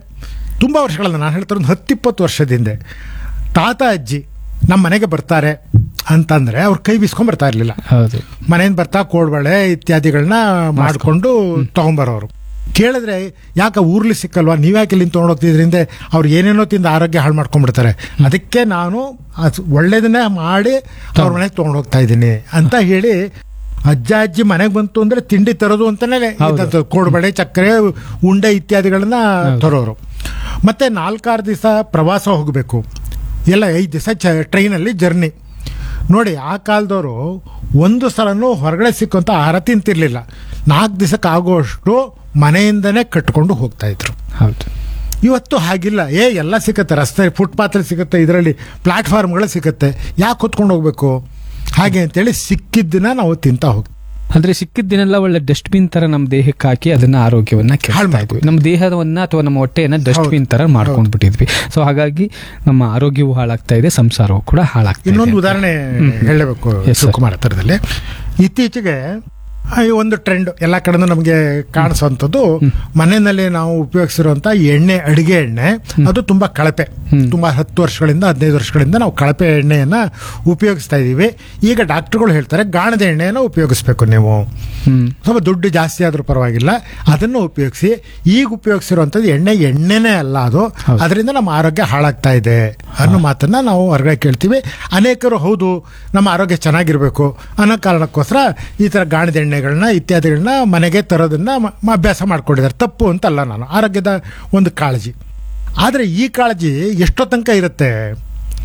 Speaker 1: ತುಂಬಾ ವರ್ಷಗಳನ್ನ, ನಾನು ಹೇಳ್ತಾರೆ ಒಂದು 10-20 ವರ್ಷದ ಹಿಂದೆ ತಾತ ಅಜ್ಜಿ ನಮ್ಮ ಮನೆಗೆ ಬರ್ತಾರೆ ಅಂತಂದ್ರೆ ಅವ್ರು ಕೈ ಬೀಸ್ಕೊಂಡ್ ಬರ್ತಾ ಇರ್ಲಿಲ್ಲ. ಮನೆಯಿಂದ ಬರ್ತಾ ಕೋಡ್ಬಳೆ ಇತ್ಯಾದಿಗಳನ್ನ ಮಾಡಿಕೊಂಡು ತಗೊಂಬರೋರು. ಕೇಳಿದ್ರೆ ಯಾಕೆ ಊರ್ಲಿ ಸಿಕ್ಕಲ್ವಾ, ನೀವ್ಯಾಕೆ ಇಲ್ಲಿಂದ ತೊಗೊಂಡೋಗ್ತಿದ್ರಿಂದ ಅವ್ರು ಏನೇನೋ ತಿಂದು ಆರೋಗ್ಯ ಹಾಳು ಮಾಡ್ಕೊಂಡ್ಬಿಡ್ತಾರೆ, ಅದಕ್ಕೆ ನಾನು ಒಳ್ಳೇದನ್ನೇ ಮಾಡಿ ಅವ್ರ ಮನೆಗೆ ತೊಗೊಂಡೋಗ್ತಾ ಇದ್ದೀನಿ ಅಂತ ಹೇಳಿ ಅಜ್ಜ ಅಜ್ಜಿ ಮನೆಗೆ ಬಂತು ಅಂದ್ರೆ ತಿಂಡಿ ತರೋದು ಅಂತಾನೆ ಕೋಡ್ಬಳೆ, ಚಕ್ಕರೆ, ಉಂಡೆ ಇತ್ಯಾದಿಗಳನ್ನ ತರೋರು. ಮತ್ತೆ 4-6 ದಿವಸ ಪ್ರವಾಸ ಹೋಗಬೇಕು, ಎಲ್ಲ 5 ದಿವಸ ಟ್ರೈನಲ್ಲಿ ಜರ್ನಿ ನೋಡಿ. ಆ ಕಾಲದವರು ಒಂದು ಸಲನೂ ಹೊರಗಡೆ ಸಿಕ್ಕಂತ ಆಹಾರ ತಿಂತಿರ್ಲಿಲ್ಲ. 4 ದಿವಸಕ್ಕೆ ಆಗುವಷ್ಟು ಮನೆಯಿಂದನೇ ಕಟ್ಕೊಂಡು ಹೋಗ್ತಾ ಇದ್ರು.
Speaker 2: ಹೌದು.
Speaker 1: ಇವತ್ತು ಹಾಗಿಲ್ಲ. ಎಲ್ಲ ಸಿಗುತ್ತೆ, ರಸ್ತೆ ಫುಟ್ಪಾತ್ ಸಿಗುತ್ತೆ, ಇದರಲ್ಲಿ ಪ್ಲಾಟ್ಫಾರ್ಮ್ಗಳು ಸಿಗುತ್ತೆ, ಯಾಕೆ ಹೊತ್ಕೊಂಡು ಹೋಗ್ಬೇಕು ಹಾಗೆ ಅಂತೇಳಿ ಸಿಕ್ಕಿದ್ದನ್ನ ನಾವು ತಿಂತಾ ಹೋಗ್ತೀವಿ.
Speaker 2: ಅಂದ್ರೆ ಸಿಕ್ಕಿದ್ದನ್ನೆಲ್ಲ ಒಳ್ಳೆ ಡಸ್ಟ್ಬಿನ್ ತರ ನಮ್ಮ ದೇಹಕ್ಕೆ ಹಾಕಿ ಅದನ್ನ ಆರೋಗ್ಯವನ್ನ ಕೆಡ್ತಾ ಇದ್ವಿ. ನಮ್ಮ ದೇಹವನ್ನ ಅಥವಾ ನಮ್ಮ ಹೊಟ್ಟೆಯನ್ನ ಡಸ್ಟ್ಬಿನ್ ತರ ಮಾಡ್ಕೊಂಡ್ಬಿಟ್ಟಿದ್ವಿ. ಸೊ ಹಾಗಾಗಿ ನಮ್ಮ ಆರೋಗ್ಯವೂ ಹಾಳಾಗ್ತಾ ಇದೆ, ಸಂಸಾರವೂ ಕೂಡ ಹಾಳಾಗ್ತಾ ಇದೆ.
Speaker 1: ಇನ್ನೊಂದು ಉದಾಹರಣೆ ಹೇಳಬೇಕು ಶಿವಕುಮಾರ್ ಹತ್ರದಲ್ಲಿ. ಇತ್ತೀಚೆಗೆ ಒಂದು ಟ್ರೆಂಡ್ ಎಲ್ಲ ಕಡೆನೂ ನಮಗೆ ಕಾಣಿಸುವಂಥದ್ದು, ಮನೆಯಲ್ಲಿ ನಾವು ಉಪಯೋಗಿಸಿರುವಂತ ಎಣ್ಣೆ, ಅಡಿಗೆ ಎಣ್ಣೆ, ಅದು ತುಂಬಾ ಕಳಪೆ. ತುಂಬಾ 10 ವರ್ಷಗಳಿಂದ 15 ವರ್ಷಗಳಿಂದ ನಾವು ಕಳಪೆ ಎಣ್ಣೆಯನ್ನ ಉಪಯೋಗಿಸ್ತಾ ಇದೀವಿ. ಈಗ ಡಾಕ್ಟರ್ಗಳು ಹೇಳ್ತಾರೆ ಗಾಣದ ಎಣ್ಣೆಯನ್ನ ಉಪಯೋಗಿಸ್ಬೇಕು, ನೀವು ಸ್ವಲ್ಪ ದುಡ್ಡು ಜಾಸ್ತಿ ಆದ್ರೂ ಪರವಾಗಿಲ್ಲ ಅದನ್ನು ಉಪಯೋಗಿಸಿ. ಈಗ ಉಪಯೋಗಿಸಿರುವಂಥದ್ದು ಎಣ್ಣೆನೇ ಅಲ್ಲ ಅದು, ಅದರಿಂದ ನಮ್ಮ ಆರೋಗ್ಯ ಹಾಳಾಗ್ತಾ ಇದೆ ಅನ್ನೋ ಮಾತನ್ನ ನಾವು ಹೊರಗಡೆ ಕೇಳ್ತೀವಿ. ಅನೇಕರು ಹೌದು ನಮ್ಮ ಆರೋಗ್ಯ ಚೆನ್ನಾಗಿರ್ಬೇಕು ಅನ್ನೋ ಕಾರಣಕ್ಕೋಸ್ಕರ ಈ ತರ ಗಾಣದ ಎಣ್ಣೆಗಳನ್ನ ಇತ್ಯಾದಿಗಳನ್ನ ಮನೆಗೆ ತರೋದನ್ನ ಅಭ್ಯಾಸ ಮಾಡ್ಕೊಂಡಿದ್ದಾರೆ. ತಪ್ಪು ಅಂತಲ್ಲ, ನಾನು ಆರೋಗ್ಯದ ಒಂದು ಕಾಳಜಿ. ಆದರೆ ಈ ಕಾಳಜಿ ಎಷ್ಟೋ ತನಕ ಇರುತ್ತೆ,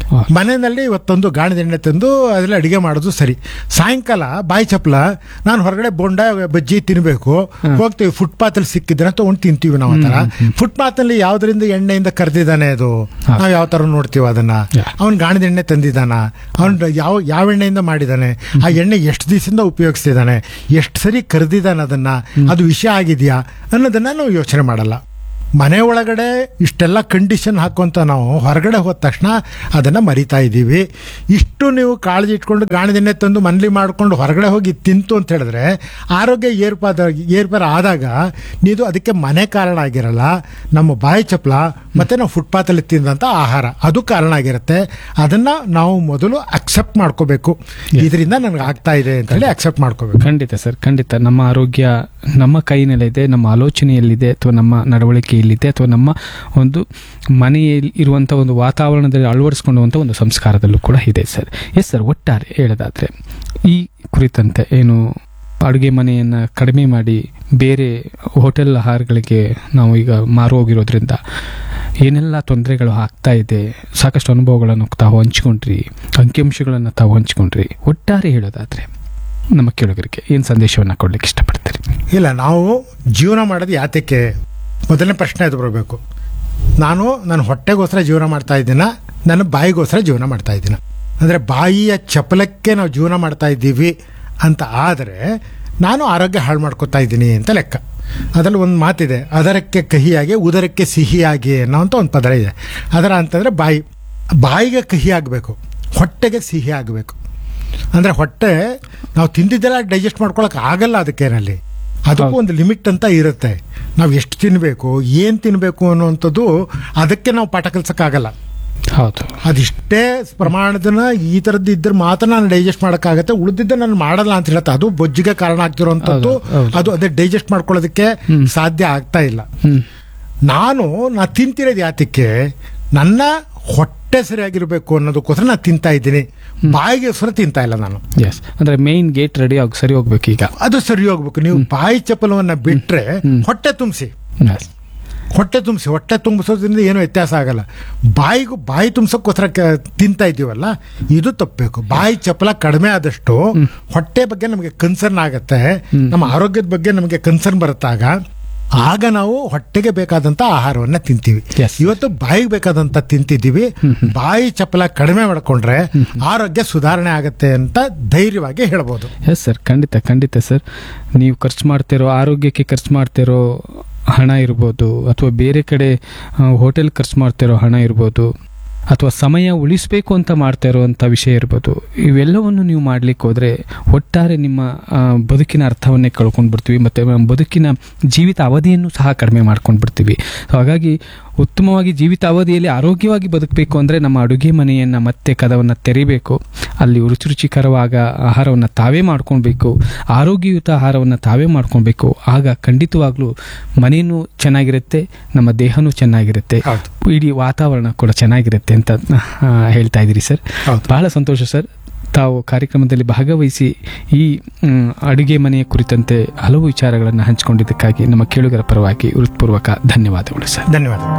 Speaker 1: ಮನೆಯಲ್ಲಿ ಇವತ್ತೊಂದು ಗಾಣದ ಎಣ್ಣೆ ತಂದು ಅದರಲ್ಲಿ ಅಡಿಗೆ ಮಾಡೋದು ಸರಿ. ಸಾಯಂಕಾಲ ಬಾಯಿ ಚಪ್ಪಲ ನಾನು ಹೊರಗಡೆ ಬೋಂಡ ಬಜ್ಜಿ ತಿನ್ಬೇಕು, ಹೋಗ್ತೀವಿ ಫುಟ್ಪಾತಲ್ಲಿ ಸಿಕ್ಕಿದ್ರೆ ತಗೊಂಡು ತಿಂತೀವಿ ನಾವು. ಆ ಥರ ಫುಟ್ಪಾತಲ್ಲಿ ಯಾವ್ದರಿಂದ ಎಣ್ಣೆಯಿಂದ ಕರೆದಿದ್ದಾನೆ ಅದು ನಾವು ಯಾವ ತರ ನೋಡ್ತೀವಿ ಅದನ್ನ. ಅವನ್ ಗಾಣದ ಎಣ್ಣೆ ತಂದಿದ್ದಾನ, ಅವನ್ ಯಾವ ಎಣ್ಣೆಯಿಂದ ಮಾಡಿದಾನೆ, ಆ ಎಣ್ಣೆ ಎಷ್ಟು ದಿವಸದಿಂದ ಉಪಯೋಗಿಸ್ತಿದ್ದಾನೆ, ಎಷ್ಟು ಸರಿ ಕರೆದಿದ್ದಾನೆ ಅದನ್ನ, ಅದು ವಿಷ ಆಗಿದೆಯಾ ಅನ್ನೋದನ್ನ ನಾವು ಯೋಚನೆ ಮಾಡಲ್ಲ. ಮನೆ ಒಳಗಡೆ ಇಷ್ಟೆಲ್ಲ ಕಂಡೀಷನ್ ಹಾಕುವಂತ ನಾವು ಹೊರಗಡೆ ಹೋದ ತಕ್ಷಣ ಅದನ್ನ ಮರಿತಾ ಇದ್ದೀವಿ. ಇಷ್ಟು ನೀವು ಕಾಳಜಿ ಇಟ್ಕೊಂಡು ಗಾಣದೆಣ್ಣೆ ತಂದು ಮನೇಲಿ ಮಾಡ್ಕೊಂಡು ಹೊರಗಡೆ ಹೋಗಿ ತಿಂತು ಅಂತ ಹೇಳಿದ್ರೆ ಆರೋಗ್ಯ ಏರ್ಪಾರು ಆದಾಗ ನೀವು ಅದಕ್ಕೆ ಮನೆ ಕಾರಣ ಆಗಿರಲ್ಲ, ನಮ್ಮ ಬಾಯಿ ಚಪ್ಪಲ ಮತ್ತೆ ನಾವು ಫುಟ್ಪಾತಲ್ಲಿ ತಿಂದಂತ ಆಹಾರ ಅದು ಕಾರಣ ಆಗಿರುತ್ತೆ. ಅದನ್ನ ನಾವು ಮೊದಲು ಅಕ್ಸೆಪ್ಟ್ ಮಾಡ್ಕೋಬೇಕು, ಇದರಿಂದ ನನಗೆ ಆಗ್ತಾ ಇದೆ ಅಂತ ಹೇಳಿ ಅಕ್ಸೆಪ್ಟ್ ಮಾಡ್ಕೋಬೇಕು.
Speaker 2: ಖಂಡಿತ ಸರ್, ಖಂಡಿತ. ನಮ್ಮ ಆರೋಗ್ಯ ನಮ್ಮ ಕೈನಲ್ಲಿದೆ, ನಮ್ಮ ಆಲೋಚನೆಯಲ್ಲಿದೆ, ಅಥವಾ ನಮ್ಮ ನಡವಳಿಕೆಯಲ್ಲಿದೆ, ಅಥವಾ ನಮ್ಮ ಒಂದು ಮನೆಯಲ್ಲಿ ಇರುವಂಥ ಒಂದು ವಾತಾವರಣದಲ್ಲಿ ಅಳವಡಿಸ್ಕೊಳ್ಳುವಂಥ ಒಂದು ಸಂಸ್ಕಾರದಲ್ಲೂ ಕೂಡ ಇದೆ ಸರ್. ಎಸ್ ಸರ್, ಒಟ್ಟಾರೆ ಹೇಳೋದಾದರೆ ಈ ಕುರಿತಂತೆ ಏನು ಅಡುಗೆ ಮನೆಯನ್ನು ಕಡಿಮೆ ಮಾಡಿ ಬೇರೆ ಹೋಟೆಲ್ ಆಹಾರಗಳಿಗೆ ನಾವು ಈಗ ಮಾರು ಹೋಗಿರೋದ್ರಿಂದ ಏನೆಲ್ಲ ತೊಂದರೆಗಳು ಆಗ್ತಾ ಇದೆ, ಸಾಕಷ್ಟು ಅನುಭವಗಳನ್ನು ತಾವು ಹಂಚ್ಕೊಂಡ್ರಿ, ಅಂಕಿಅಂಶಗಳನ್ನು ತಾವು ಹಂಚ್ಕೊಂಡ್ರಿ. ಒಟ್ಟಾರೆ ಹೇಳೋದಾದರೆ ನಮ್ಮ ಕೇಳುಗರಿಗೆ ಏನು ಸಂದೇಶವನ್ನು ಕೊಡ್ಲಿಕ್ಕೆ ಇಷ್ಟಪಡ್ತೀರಿ?
Speaker 1: ಇಲ್ಲ, ನಾವು ಜೀವನ ಮಾಡೋದು ಯಾತಕ್ಕೆ ಮೊದಲನೇ ಪ್ರಶ್ನೆ ಅದು ಬರಬೇಕು. ನನ್ನ ಹೊಟ್ಟೆಗೋಸ್ಕರ ಜೀವನ ಮಾಡ್ತಾ ಇದ್ದೀನ, ನನ್ನ ಬಾಯಿಗೋಸ್ಕರ ಜೀವನ ಮಾಡ್ತಾ ಇದ್ದೀನ. ಅಂದರೆ ಬಾಯಿಯ ಚಪಲಕ್ಕೆ ನಾವು ಜೀವನ ಮಾಡ್ತಾ ಇದ್ದೀವಿ ಅಂತ ಆದರೆ ನಾನು ಆರೋಗ್ಯ ಹಾಳು ಮಾಡ್ಕೋತಾ ಇದ್ದೀನಿ ಅಂತ ಲೆಕ್ಕ. ಅದರಲ್ಲಿ ಒಂದು ಮಾತಿದೆ, ಅದರಕ್ಕೆ ಕಹಿಯಾಗಿ ಉದರಕ್ಕೆ ಸಿಹಿಯಾಗಿ ಅನ್ನೋಂಥ ಒಂದು ಪದ ಇದೆ. ಅದರ ಅಂತಂದರೆ ಬಾಯಿಗೆ ಕಹಿ ಆಗಬೇಕು, ಹೊಟ್ಟೆಗೆ ಸಿಹಿ ಆಗಬೇಕು. ಅಂದರೆ ಹೊಟ್ಟೆ ನಾವು ತಿಂದಿದ್ದೆಲ್ಲ ಡೈಜೆಸ್ಟ್ ಮಾಡ್ಕೊಳಕ್ಕೆ ಆಗಲ್ಲ, ಅದಕ್ಕೇನಲ್ಲಿ ಅದಕ್ಕೂ ಒಂದು ಲಿಮಿಟ್ ಅಂತ ಇರುತ್ತೆ. ನಾವು ಎಷ್ಟು ತಿನ್ನಬೇಕು, ಏನು ತಿನ್ನಬೇಕು ಅನ್ನುವಂಥದ್ದು ಅದಕ್ಕೆ ನಾವು ಪಾಠ ಕಲಿಸೋಕ್ಕಾಗಲ್ಲ.
Speaker 2: ಹೌದು,
Speaker 1: ಅದಿಷ್ಟೇ ಪ್ರಮಾಣದನ್ನ ಈ ಥರದ್ದು ಇದ್ರೆ ಮಾತ್ರ ನಾನು ಡೈಜೆಸ್ಟ್ ಮಾಡೋಕ್ಕಾಗತ್ತೆ, ಉಳಿದಿದ್ದ ನಾನು ಮಾಡಲ್ಲ ಅಂತ ಹೇಳುತ್ತೆ. ಅದು ಬೊಜ್ಜಿಗೆ ಕಾರಣ ಆಗ್ತಿರೋಂಥದ್ದು, ಅದು ಅದೇ ಡೈಜೆಸ್ಟ್ ಮಾಡ್ಕೊಳ್ಳೋದಕ್ಕೆ ಸಾಧ್ಯ ಆಗ್ತಾ ಇಲ್ಲ. ನಾನು ತಿಂತಿರೋದು ಯಾತಕ್ಕೆ, ನನ್ನ ಹೊಟ್ಟೆ ಸರಿಯಾಗಿರ್ಬೇಕು ಅನ್ನೋದಕ್ಕೋಸ್ಕರ ನಾನು ತಿಂತಾ ಇದ್ದೀನಿ, ಬಾಯಿಗೆ ಹೊರ ತಿಂತಾ ಇಲ್ಲ ನಾನು.
Speaker 2: ಎಸ್, ಅಂದ್ರೆ ಮೇನ್ ಗೇಟ್ ರೆಡಿ ಸರಿ ಹೋಗ್ಬೇಕು. ಈಗ ಅದು
Speaker 1: ಸರಿ ಹೋಗ್ಬೇಕು. ನೀವು ಬಾಯಿ ಚಪಲವನ್ನ ಬಿಟ್ರೆ ಹೊಟ್ಟೆ ತುಂಬಿಸಿ, ಹೊಟ್ಟೆ ತುಂಬಿಸೋದ್ರಿಂದ ಏನೂ ವ್ಯತ್ಯಾಸ ಆಗಲ್ಲ. ಬಾಯಿ ತುಂಬಿಸೋಕ್ಕೋಸ್ಕರ ತಿಂತಾ ಇದ್ದೀವಲ್ಲ, ಇದು ತಪ್ಪಬೇಕು. ಬಾಯಿ ಚಪಲ ಕಡಿಮೆ ಆದಷ್ಟು ಹೊಟ್ಟೆ ಬಗ್ಗೆ ನಮಗೆ ಕನ್ಸರ್ನ್ ಆಗತ್ತೆ, ನಮ್ಮ ಆರೋಗ್ಯದ ಬಗ್ಗೆ ನಮಗೆ ಕನ್ಸರ್ನ್ ಬರುತ್ತಾಗ ಆಗ ನಾವು ಹೊಟ್ಟೆಗೆ ಬೇಕಾದಂತ ಆಹಾರವನ್ನ ತಿಂತೀವಿ. ಇವತ್ತು ಬಾಯಿಗೆ ಬೇಕಾದಂತ ತಿಂತಿದ್ದೀವಿ. ಬಾಯಿ ಚಪಲ ಕಡಿಮೆ ಮಾಡ್ಕೊಂಡ್ರೆ ಆರೋಗ್ಯ ಸುಧಾರಣೆ ಆಗತ್ತೆ ಅಂತ ಧೈರ್ಯವಾಗಿ ಹೇಳ್ಬೋದು.
Speaker 2: ಎಸ್ ಸರ್, ಖಂಡಿತ ಸರ್. ನೀವು ಖರ್ಚು ಮಾಡ್ತಿರೋ ಆರೋಗ್ಯಕ್ಕೆ ಖರ್ಚು ಮಾಡ್ತಿರೋ ಹಣ ಇರ್ಬೋದು, ಅಥವಾ ಬೇರೆ ಕಡೆ ಹೋಟೆಲ್ ಖರ್ಚು ಮಾಡ್ತಿರೋ ಹಣ ಇರ್ಬೋದು, ಅಥವಾ ಸಮಯ ಉಳಿಸಬೇಕು ಅಂತ ಮಾಡ್ತಾ ಇರುವಂಥ ವಿಷಯ ಇರ್ಬೋದು, ಇವೆಲ್ಲವನ್ನು ನೀವು ಮಾಡ್ಲಿಕ್ಕೆ ಹೋದರೆ ಒಟ್ಟಾರೆ ನಿಮ್ಮ ಬದುಕಿನ ಅರ್ಥವನ್ನೇ ಕಳ್ಕೊಂಡು ಬಿಡ್ತೀವಿ, ಮತ್ತು ಬದುಕಿನ ಜೀವಿತ ಅವಧಿಯನ್ನು ಸಹ ಕಡಿಮೆ ಮಾಡ್ಕೊಂಡು ಬಿಡ್ತೀವಿ. ಹಾಗಾಗಿ ಉತ್ತಮವಾಗಿ ಜೀವಿತ ಅವಧಿಯಲ್ಲಿ ಆರೋಗ್ಯವಾಗಿ ಬದುಕಬೇಕು ಅಂದರೆ ನಮ್ಮ ಅಡುಗೆ ಮನೆಯನ್ನು ಮತ್ತೆ ಕದವನ್ನು ತೆರಿಬೇಕು, ಅಲ್ಲಿ ರುಚಿಕರವಾದ ಆಹಾರವನ್ನು ತಾವೇ ಮಾಡ್ಕೊಳ್ಬೇಕು, ಆರೋಗ್ಯಯುತ ಆಹಾರವನ್ನು ತಾವೇ ಮಾಡ್ಕೊಳ್ಬೇಕು. ಆಗ ಖಂಡಿತವಾಗ್ಲೂ ಮನೆಯೂ ಚೆನ್ನಾಗಿರುತ್ತೆ, ನಮ್ಮ ದೇಹನೂ ಚೆನ್ನಾಗಿರುತ್ತೆ, ಇಡೀ ವಾತಾವರಣ ಕೂಡ ಚೆನ್ನಾಗಿರುತ್ತೆ ಅಂತ ಹೇಳ್ತಾ ಇದ್ದೀರಿ ಸರ್. ಬಹಳ ಸಂತೋಷ ಸರ್, ತಾವು ಕಾರ್ಯಕ್ರಮದಲ್ಲಿ ಭಾಗವಹಿಸಿ ಈ ಅಡುಗೆ ಮನೆಯ ಕುರಿತಂತೆ ಹಲವು ವಿಚಾರಗಳನ್ನು ಹಂಚಿಕೊಂಡಿದ್ದಕ್ಕಾಗಿ ನಮ್ಮ ಕೇಳುಗರ ಪರವಾಗಿ ಹೃತ್ಪೂರ್ವಕ ಧನ್ಯವಾದಗಳು ಸರ್.
Speaker 1: ಧನ್ಯವಾದಗಳು.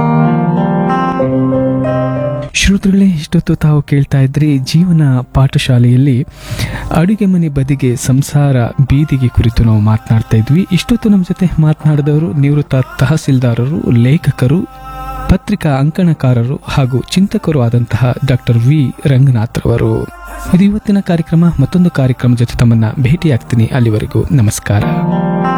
Speaker 2: ಶ್ರೋತೃಗಳೇ, ಇಷ್ಟೊತ್ತು ತಾವು ಕೇಳ್ತಾ ಇದ್ರಿ ಜೀವನ ಪಾಠಶಾಲೆಯಲ್ಲಿ ಅಡುಗೆ ಮನೆ ಬದಿಗೆ ಸಂಸಾರ ಬೀದಿಗೆ ಕುರಿತು ನಾವು ಮಾತನಾಡ್ತಾ ಇದ್ವಿ. ಇಷ್ಟೊತ್ತು ನಮ್ಮ ಜೊತೆ ಮಾತನಾಡಿದವರು ನಿವೃತ್ತ ತಹಸೀಲ್ದಾರರು, ಲೇಖಕರು, ಪತ್ರಿಕಾ ಅಂಕಣಕಾರರು ಹಾಗೂ ಚಿಂತಕರು ಆದಂತಹ ಡಾಕ್ಟರ್ ವಿ ರಂಗನಾಥ್ ರವರು. ಇದು ಇವತ್ತಿನ ಕಾರ್ಯಕ್ರಮ. ಮತ್ತೊಂದು ಕಾರ್ಯಕ್ರಮ ಜೊತೆ ತಮ್ಮನ್ನ ಭೇಟಿಯಾಗ್ತೀನಿ. ಅಲ್ಲಿವರೆಗೂ ನಮಸ್ಕಾರ.